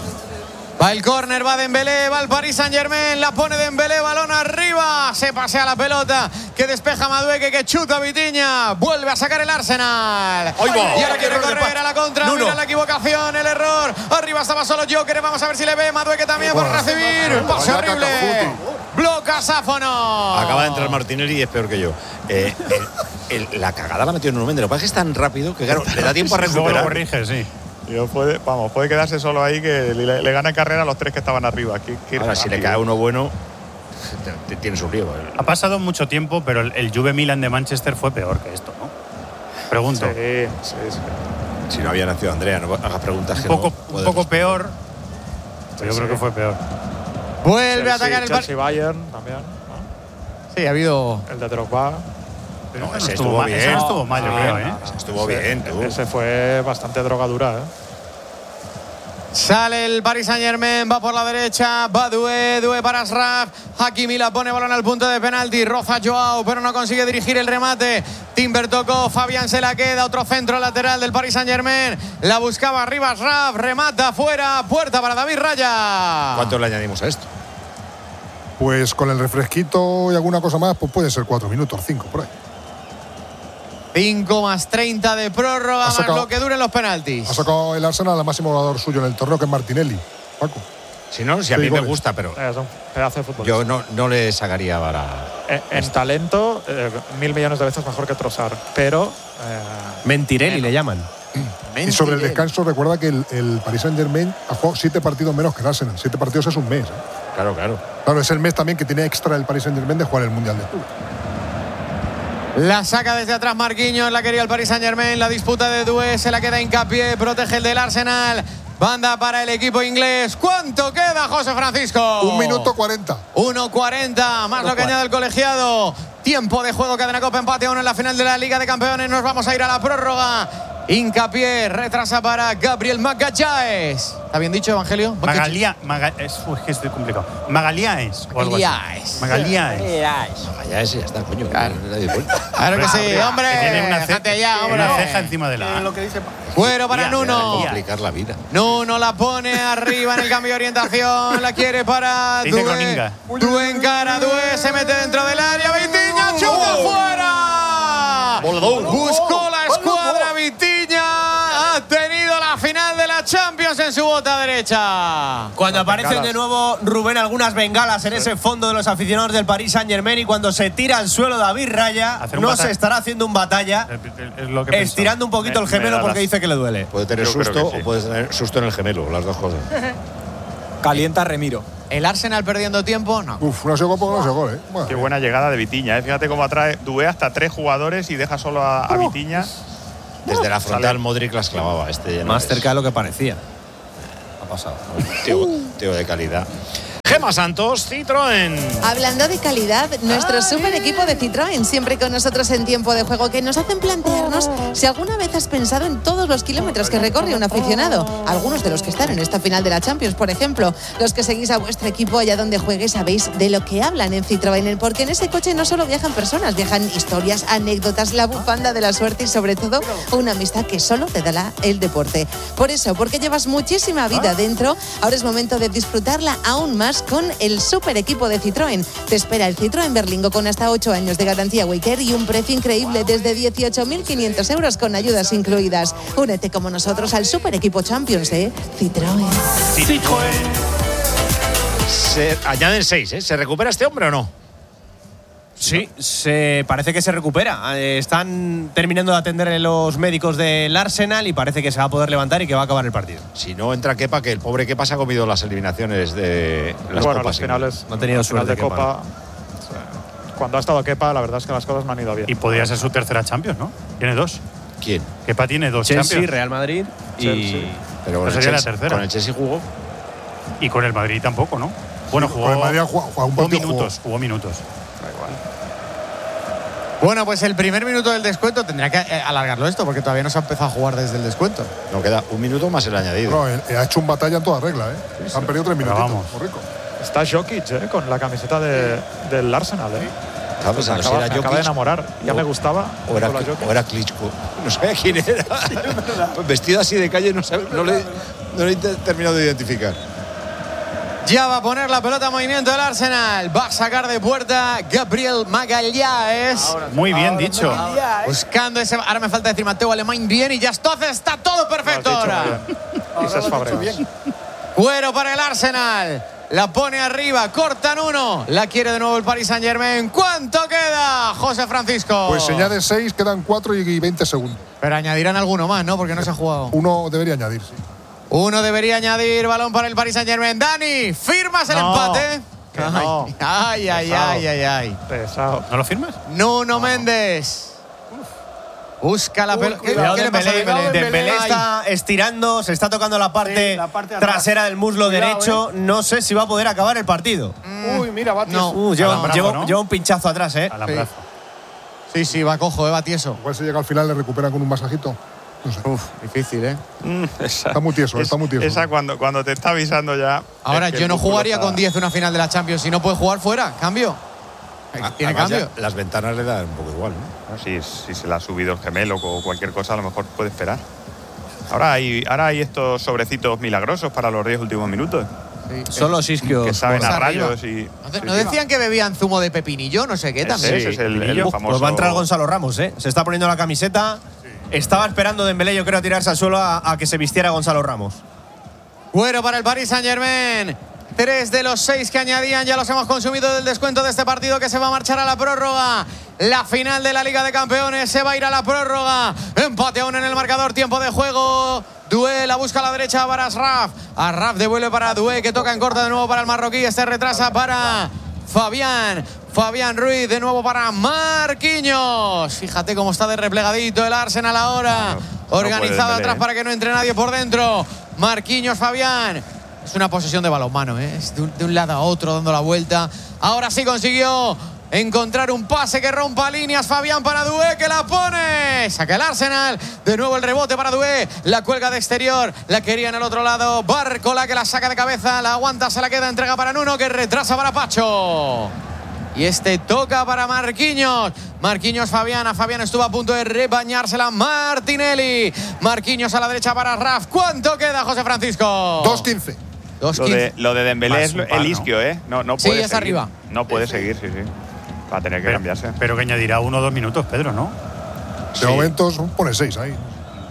C: Va el córner, va Dembélé, va el Paris Saint-Germain, la pone Dembélé, balón arriba, se pasea la pelota, que despeja Madueque, que chuta Vitinha, vuelve a sacar el Arsenal.
A: ¡Ahí va!
C: Y ahora quiere
A: Error de
C: correr
A: pa-
C: a la contra,
A: Nuno.
C: mira la equivocación, el error, arriba estaba solo Joker, vamos a ver si le ve, Madueque también por recibir, pase
G: Vaya
C: horrible,
G: cacafuti.
C: bloca Sáfono.
B: Acaba de entrar Martinelli y es peor que yo. Eh, el- el- la cagada la ha metido en un momento. Lo que pasa es que es tan rápido que claro, le da tiempo a
E: Luego lo
B: recuperar.
E: corrige, sí.
D: Yo puede, vamos, puede quedarse solo ahí, que le, le gana en carrera a los tres que estaban arriba. Qué- qué
B: Ahora, si le
D: rápido.
B: cae uno bueno, te- te- tiene su riesgo.
E: Ha pasado mucho tiempo, pero el, el Juve Milan de Manchester fue peor que esto, ¿no? Pregunto.
I: Sí, sí, sí.
B: Si no había nacido Andrea, no hagas preguntas
E: Un
B: que
E: poco,
B: no
E: un
B: puedes
E: poco
B: responder.
E: peor, pero yo creo que fue peor.
C: Vuelve a atacar el
I: Chelsea,
C: Paris.
I: Chelsea Bayern también, ¿no?
C: Sí, ha habido.
I: El de Drogba.
E: Pero
B: No,
E: ese
B: ese
E: estuvo
B: estuvo
E: mal,
B: bien.
E: ese no estuvo mal, yo
I: No,
E: creo,
I: no,
E: ¿eh?
I: no.
B: Estuvo
I: Ese-
B: bien, tú.
I: Ese fue bastante drogadura, ¿eh?
C: Sale el Paris Saint-Germain, va por la derecha, va Doué, Doué para Ashraf, Hakimi la pone balón al punto de penalti, roza Joao, pero no consigue dirigir el remate, Timber tocó, Fabián se la queda, otro centro lateral del Paris Saint-Germain, la buscaba arriba Ashraf, remata fuera, puerta para David Raya.
B: ¿Cuánto le añadimos a esto?
G: Pues con el refresquito y alguna cosa más, pues puede ser cuatro minutos, cinco, por ahí.
C: cinco más treinta de prórroga,
G: Ha
C: más
G: sacado-
C: lo que duren los penaltis.
G: Ha sacado el Arsenal al máximo goleador suyo en el torneo, que es Martinelli. Paco.
B: Si no, si a
G: Sí,
B: mí me
G: goles.
B: gusta, pero
I: Es un pedazo de fútbol.
B: yo no, no le sacaría para.
I: En, en talento, eh, mil millones de veces mejor que Trossard. Pero. eh,
A: Mentirelli le llaman.
G: Y sobre el descanso, recuerda que el, el Paris Saint-Germain ha jugado siete partidos menos que el Arsenal. Siete partidos es un mes. ¿eh?
B: Claro, claro.
G: Claro, es el mes también que tiene extra el Paris Saint-Germain de jugar el Mundial de Clubes.
C: La saca desde atrás Marquinhos, la quería el Paris Saint-Germain, la disputa de Doué, se la queda Hincapié, protege el del Arsenal. Banda para el equipo inglés. ¿Cuánto queda, José Francisco?
G: Un minuto cuarenta.
C: uno cuarenta, más lo que añade el colegiado. Tiempo de juego, cadena Copa, empate a uno en la final de la Liga de Campeones. Nos vamos a ir a la prórroga. Hincapié, retrasa para Gabriel Magalhães. ¿Está bien dicho, Evangelio?
E: Magalía, Maga- es, uy, es que estoy complicado. Magalhães o algo así.
C: Magalhães.
E: Magalhães.
B: Vaya ese, ya está, coño. Claro.
C: Claro que sí, hombre.
E: Que tiene una, ce-
C: Déjate ya, hombre.
E: una ceja encima de la.
C: Fuero para
E: Ya,
C: Nuno.
B: Complicar la vida.
C: Nuno la pone arriba en el cambio de orientación. La quiere para
E: Dice
C: Doué.
E: Groninga.
C: Doué encara, Doué se mete dentro del área. Vitinha, chuta fuera. Buscó la escuadra Vitinha. Ha tenido la final de la Champions Marquinhos en su bota derecha.
A: Cuando aparecen de nuevo, Rubén, algunas bengalas en ese fondo de los aficionados del Paris Saint-Germain, y cuando se tira al suelo David Raya, no se estará haciendo un batalla,
E: es lo que
A: estirando un poquito
B: Me-
A: el gemelo
B: me da
A: porque
B: las-
A: dice que le duele.
B: Puede tener
A: Yo creo
B: susto
A: que sí.
B: o puede tener susto en el gemelo, las dos cosas.
F: Calienta Remiro.
C: ¿El Arsenal perdiendo tiempo? No.
G: Uf, no se gol porque no se gol, ¿eh? Bueno.
D: Qué buena llegada de Vitinha, ¿eh? Fíjate cómo atrae Doué hasta tres jugadores y deja solo a, a Vitinha.
B: Desde la frontal,
D: Sale.
B: Modric las clavaba. Este ya no
A: Más
B: es.
A: cerca de lo que parecía. Ha pasado.
B: Tío, tío de calidad. Gema Santos, Citroën.
J: Hablando de calidad, nuestro super equipo de Citroën, siempre con nosotros en tiempo de juego, que nos hacen plantearnos si alguna vez has pensado en todos los kilómetros que recorre un aficionado. Algunos de los que están en esta final de la Champions, por ejemplo. Los que seguís a vuestro equipo allá donde juegue sabéis de lo que hablan en Citroën, porque en ese coche no solo viajan personas, viajan historias, anécdotas, la bufanda de la suerte y sobre todo una amistad que solo te da el deporte. Por eso, porque llevas muchísima vida dentro, ahora es momento de disfrutarla aún más con el super equipo de Citroën. Te espera el Citroën Berlingo con hasta ocho años de garantía Waycare y un precio increíble desde dieciocho mil quinientos euros con ayudas incluidas. Únete como nosotros al super equipo Champions de Citroën.
B: Se añaden seis, ¿eh? ¿Se recupera este hombre o no?
A: Sí, se parece que se recupera. Eh, Están terminando de atenderle los médicos del Arsenal y parece que se va a poder levantar y que va a acabar el partido.
B: Si no entra Kepa, que el pobre Kepa se ha comido las eliminaciones de las
I: bueno,
B: copas.
I: los finales.
A: No ha tenido
I: el final
A: suerte
I: de
A: Kepa,
I: Copa. o sea, Cuando ha estado Kepa, la verdad es que las cosas no han ido bien.
E: Y podría ser su tercera Champions, ¿no? Tiene dos.
B: ¿Quién?
E: Kepa tiene dos
A: Chelsea,
E: Champions.
A: Real Madrid
E: Chelsea.
A: y…
B: Pero con
E: Pues
B: el,
E: sería la
B: Chelsea,
E: tercera.
B: con el Chelsea jugó.
E: Y con el Madrid tampoco, ¿no? Bueno,
G: Sí,
E: jugó,
G: con el Madrid ha jugado- jugado un
E: jugó
G: partido,
E: minutos, jugó minutos.
C: Bueno, pues el primer minuto del descuento tendría que eh, alargarlo esto, porque todavía no se ha empezado a jugar desde el descuento.
B: No queda un minuto más el añadido.
G: No, él- él ha hecho un batalla en toda regla, ¿eh? Han perdido tres
E: Pero
G: minutitos.
E: vamos.
G: Muy rico.
I: Está Jokic, ¿eh? Con la camiseta de, del Arsenal, ¿eh?
B: Estaba
I: Me
B: pensando si
I: acaba,
B: era
I: me acaba de
B: Jokic
I: enamorar. Ya
B: o-
I: me gustaba.
B: o era,
I: Nikola Jokic.
B: o era Klitschko. No sabía quién era. Pues vestido así de calle no, sabe- no le, no le he terminado de identificar.
C: Ya va a poner la pelota en movimiento el Arsenal. Va a sacar de puerta Gabriel Magalhães.
E: Muy bien dicho.
C: Buscando ese… Ahora me falta decir Mateo Alemán bien y ya entonces está todo perfecto
I: Lo has dicho
C: ahora.
I: muy bien. Quizás Fabregas.
C: Cuero para el Arsenal. La pone arriba, cortan uno. La quiere de nuevo el Paris Saint-Germain. ¿Cuánto queda, José Francisco?
G: Pues se añade seis, quedan cuatro y veinte segundos.
C: Pero añadirán alguno más, ¿no? Porque no se ha jugado.
G: Uno debería añadir, sí.
C: Uno debería añadir balón para el Paris Saint-Germain. Dani, ¿firmas el
I: No,
C: empate?
I: que no.
C: Ay, ay,
I: Pesado.
C: ay, ay, ay.
I: Pesado.
E: ¿No lo firmas?
C: Nuno Méndez. Busca la pelota. ¿Qué,
A: Cuidado,
C: qué le pasa a
A: Dembélé.
C: Dembélé?
A: Dembélé
C: Ay.
A: está estirando, se está tocando la parte,
H: Sí, la parte de atrás.
A: trasera del muslo
H: Cuidado,
A: derecho. No sé si va a poder acabar el partido.
H: Uy, mira, va
C: No.
A: Uh, lleva,
E: Alambrazo,
A: lleva-
E: ¿no?
A: lleva un pinchazo atrás, ¿eh?
E: Alambrazo.
C: Sí, sí, va cojo, eh, va tieso.
G: Igual si llega al final le recuperan con un masajito. No sé.
C: Uf, difícil, ¿eh?
D: Mm, esa,
G: Está muy tieso,
D: es-
G: está muy tieso.
D: Esa cuando, cuando te está avisando ya.
C: Ahora,
D: es que
C: yo
D: el
C: no
D: músculo
C: jugaría
D: está-
C: con diez una final de la Champions. Si no puede jugar fuera, cambio.
B: A-
C: Tiene
B: además,
C: cambio.
B: ya las ventanas le dan un poco igual, ¿no?
D: No, si, si se le ha subido el gemelo o cualquier cosa, a lo mejor puede esperar. Ahora hay, ahora hay estos sobrecitos milagrosos para los diez últimos minutos.
A: Solo Siskio.
D: Que saben
C: Pues
D: a
C: arriba.
D: rayos y.
C: ¿No,
D: sí,
C: ¿No
D: sí.
C: decían que bebían zumo de pepinillo? No sé qué
D: Ese,
C: también.
D: ese es el, el
A: Uf,
D: famoso.
A: pues va a entrar Gonzalo Ramos, ¿eh? Se está poniendo la camiseta. Estaba esperando Dembélé, yo creo, a tirarse al suelo a, a que se vistiera Gonzalo Ramos.
C: Cuero para el Paris Saint-Germain. Tres de los seis que añadían ya los hemos consumido del descuento de este partido que se va a marchar a la prórroga. La final de la Liga de Campeones se va a ir a la prórroga. Empate aún en el marcador, tiempo de juego. Doué la busca a la derecha para Asraf. Asraf devuelve para Doué que toca en corta de nuevo para el marroquí. Este retrasa para Fabián. Fabián Ruiz de nuevo para Marquinhos. Fíjate cómo está de replegadito el Arsenal ahora.
D: no
C: Organizado
D: puede Dembélé,
C: atrás
D: ¿eh?
C: para que no entre nadie por dentro. Marquinhos, Fabián. Es una posesión de balonmano, ¿eh? Es de un, de un lado a otro dando la vuelta. Ahora sí consiguió encontrar un pase que rompa líneas. Fabián para Doué que la pone. Saca el Arsenal. De nuevo el rebote para Doué. La cuelga de exterior. La quería en el otro lado. Barcola que la saca de cabeza. La aguanta, se la queda. Entrega para Nuno que retrasa para Pacho. Y este toca para Marquinhos. Marquinhos Fabián. A Fabián estuvo a punto de rebañársela Martinelli. Marquinhos a la derecha para Raf. ¿Cuánto queda, José Francisco?
G: dos quince.
C: dos
D: Lo de, lo de Dembélé
E: Más
D: es
E: un
D: el
E: par, ¿no?
D: isquio, ¿eh? No, no
C: Sí,
D: puede
C: es
D: seguir.
C: arriba.
D: No puede seguir, sí, sí. Va a tener que
E: Pero,
D: cambiarse.
E: pero que añadirá uno o dos minutos, Pedro, ¿no?
G: De momento pone seis ahí.
E: Hombre.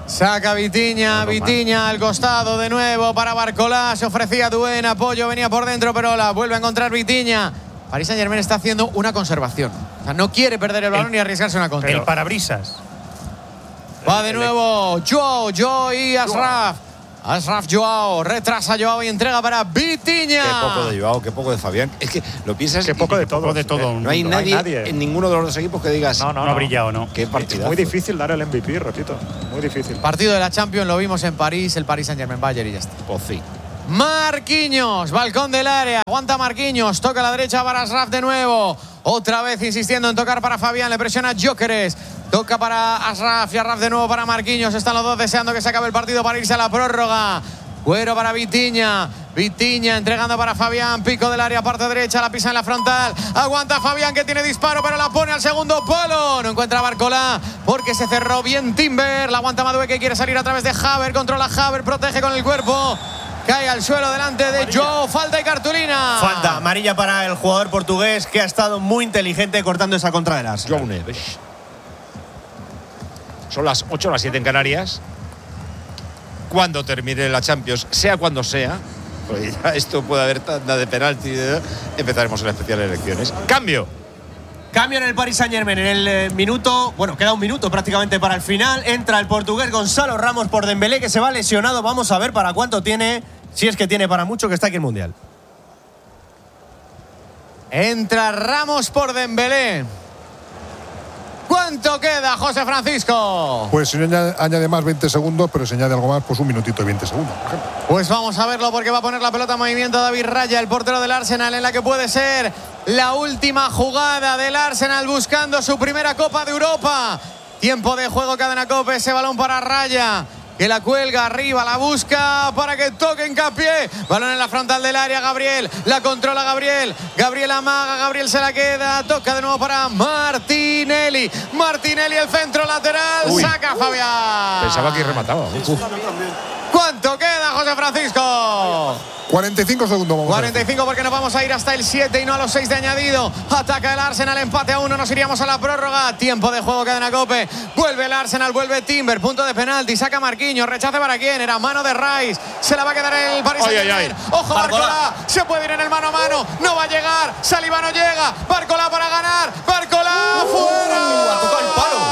C: Saca Vitinha, Vitinha al costado de nuevo para Barcolá. Se ofrecía Duén, apoyo, venía por dentro, pero la vuelve a encontrar Vitinha. Paris Saint-Germain está haciendo una conservación. O sea, no quiere perder el balón ni arriesgarse una contra.
E: El parabrisas.
C: Va de nuevo Joao, Joao y Ashraf. Ashraf Joao, retrasa Joao y entrega para Vitinha.
B: Qué poco de Joao, qué poco de Fabián. Es que lo piensas.
I: Qué poco de todo.
E: De todo
B: no, hay nadie,
I: no hay nadie
B: en ninguno de los dos equipos que digas.
I: No, no,
E: no, no ha brillado, ¿no?
B: Qué partidazo.
I: Es muy difícil dar el M V P, repito. Muy difícil.
C: Partido de la Champions, lo vimos en París, el Paris Saint-Germain Bayern y ya está.
B: Pues sí.
C: Marquinhos, balcón del área, aguanta Marquinhos, toca a la derecha para Ashraf de nuevo. Otra vez insistiendo en tocar para Fabián, le presiona Gyökeres. Toca para Ashraf y Ashraf de nuevo para Marquinhos. Están los dos deseando que se acabe el partido para irse a la prórroga. Cuero para Vitinha. Vitinha entregando para Fabián. Pico del área, parte derecha, la pisa en la frontal. Aguanta Fabián que tiene disparo, pero la pone al segundo palo. No encuentra a Barcolá porque se cerró bien Timber. La aguanta Madueke que quiere salir a través de Haver. Controla Haver, protege con el cuerpo. Cae al suelo delante de Joao. Falta y cartulina.
A: Falta amarilla para el jugador portugués que ha estado muy inteligente cortando esa contra del Arsenal.
B: Joao Neves. Son las ocho o las siete en Canarias. Cuando termine la Champions, sea cuando sea, pues ya esto puede haber tanda de penalti, empezaremos en las especiales elecciones. Cambio.
A: Cambio en el Paris Saint-Germain en el eh, minuto, bueno, queda un minuto prácticamente para el final. Entra el portugués Gonzalo Ramos por Dembélé, que se va lesionado. Vamos a ver para cuánto tiene, si es que tiene para mucho, que está aquí el Mundial.
C: Entra Ramos por Dembélé. ¿Cuánto queda, José Francisco?
G: Pues si no añade, añade más veinte segundos, pero si añade algo más, pues un minutito y veinte segundos, por ejemplo.
C: Pues vamos a verlo porque va a poner la pelota en movimiento David Raya, el portero del Arsenal, en la que puede ser la última jugada del Arsenal buscando su primera Copa de Europa. Tiempo de juego, Cadena Cope, ese balón para Raya, que la cuelga arriba, la busca para que toque hincapié. Balón en la frontal del área, Gabriel. La controla Gabriel. Gabriel amaga, Gabriel se la queda. Toca de nuevo para Martinelli. Martinelli, el centro lateral.
B: Uy.
C: Saca Fabián.
B: Pensaba que remataba. Uf.
C: ¿Cuánto queda, José Francisco?
G: cuarenta y cinco segundos. Vamos
C: cuarenta y cinco porque nos vamos a ir hasta el siete y no a los seis de añadido. Ataca el Arsenal, empate a uno, nos iríamos a la prórroga. Tiempo de juego, Cadena Cope. Vuelve el Arsenal, vuelve Timber, punto de penalti. Saca Marquinhos, rechace para quién, era mano de Rice. Se la va a quedar el Paris Saint-Germain. Ojo, Barcolá, se puede ir en el mano a mano. No va a llegar, Saliba no llega. Barcolá para ganar. Barcolá,
A: uh,
C: fuera.
A: Ha tocado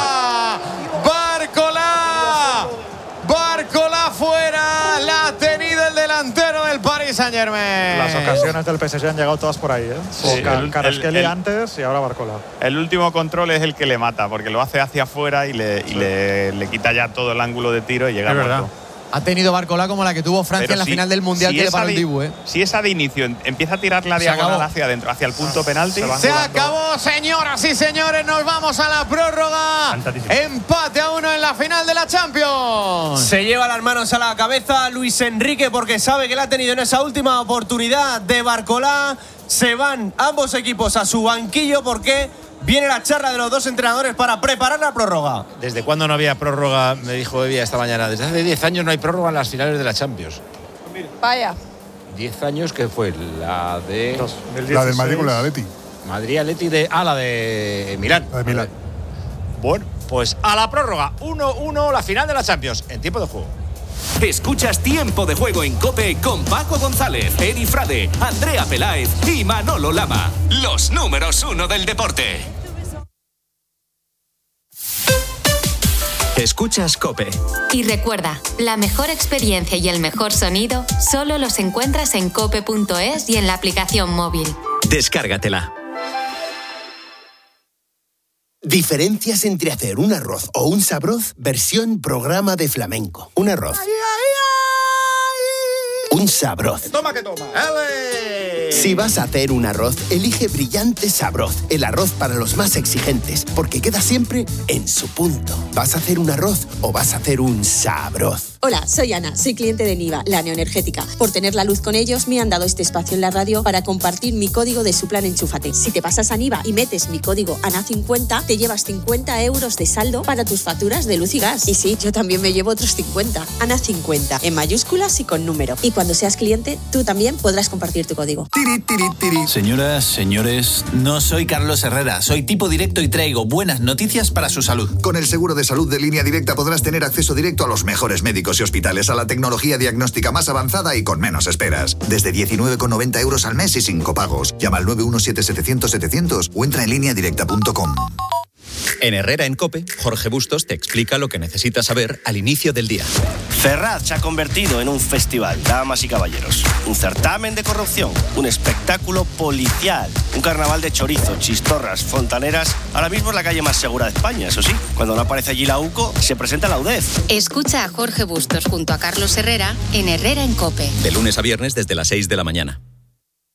A: el
C: palo. Barcolá. Barcolá fuera. La ha tenido el delantero del Paris Saint-Germain.
I: Las ocasiones del P S G han llegado todas por ahí, ¿eh?
D: Sí,
I: Car
D: el-
I: Kvaratskhelia
D: el-
I: antes y ahora Barcola.
D: El último control es el que le mata, porque lo hace hacia afuera y le, y le, le quita ya todo el ángulo de tiro y llega
E: Es verdad.
D: muerto.
C: Ha tenido Barcolá como la que tuvo Francia
D: Pero
C: en la
D: si-
C: final del Mundial
D: si
C: que le
D: esa
C: paró el
D: di-
C: Dibu, ¿eh?
D: Si esa de inicio em- empieza a tirar la
C: Se
D: diagonal
C: acabó.
D: hacia adentro, hacia el punto penalti.
I: se van
C: Se
I: jugando.
C: acabó, señoras y señores. Nos vamos a la prórroga.
E: Fantástico.
C: Empate a uno en la final de la Champions.
A: Se lleva las manos a la cabeza Luis Enrique porque sabe que la ha tenido en esa última oportunidad de Barcolá. Se van ambos equipos a su banquillo porque viene la charla de los dos entrenadores para preparar la prórroga.
B: ¿Desde cuándo no había prórroga? Me dijo Evia esta mañana. Desde hace diez años no hay prórroga en las finales de la Champions.
M: Vaya.
B: diez años que fue la de
I: dos mil dieciséis.
G: La del Madrid con la Atleti.
B: Madrid Atleti de ah, la de Milán.
G: La de Milán.
B: Bueno, pues a la prórroga. uno uno la final de la Champions en tiempo de juego.
N: Escuchas Tiempo de Juego en COPE con Paco González, Eri Frade, Andrea Peláez y Manolo Lama. Los números uno del deporte. Escuchas COPE.
O: Y recuerda, la mejor experiencia y el mejor sonido solo los encuentras en cope punto es y en la aplicación móvil.
N: Descárgatela.
P: Diferencias entre hacer un arroz o un sabroz versión programa de flamenco. Un arroz. Un sabroz.
B: Toma que toma.
P: Si vas a hacer un arroz, elige Brillante Sabroz, el arroz para los más exigentes, porque queda siempre en su punto. ¿Vas a hacer un arroz o vas a hacer un sabroz?
Q: Hola, soy Ana, soy cliente de Niva, la neoenergética. Por tener la luz con ellos, me han dado este espacio en la radio para compartir mi código de su plan Enchúfate. Si te pasas a Niva y metes mi código A N A cincuenta, te llevas cincuenta euros de saldo para tus facturas de luz y gas. Y sí, yo también me llevo otros cincuenta. A N A cincuenta, en mayúsculas y con número. Y cuando seas cliente, tú también podrás compartir tu código.
R: Tiri, tiri, tiri. Señoras, señores, no soy Carlos Herrera, soy tipo directo y traigo buenas noticias para su salud.
S: Con el seguro de salud de Línea Directa podrás tener acceso directo a los mejores médicos y hospitales, a la tecnología diagnóstica más avanzada y con menos esperas. Desde diecinueve con noventa euros al mes y sin copagos. Llama al nueve uno siete setecientos setecientos o entra en línea directa punto com.
T: En Herrera en COPE, Jorge Bustos te explica lo que necesitas saber al inicio del día.
U: Ferraz se ha convertido en un festival, damas y caballeros. Un certamen de corrupción, un espectáculo policial, un carnaval de chorizo, chistorras, fontaneras. Ahora mismo es la calle más segura de España, eso sí. Cuando no aparece allí la UCO, se presenta la U D E F.
O: Escucha a Jorge Bustos junto a Carlos Herrera en Herrera en COPE.
T: De lunes a viernes desde las seis de la mañana.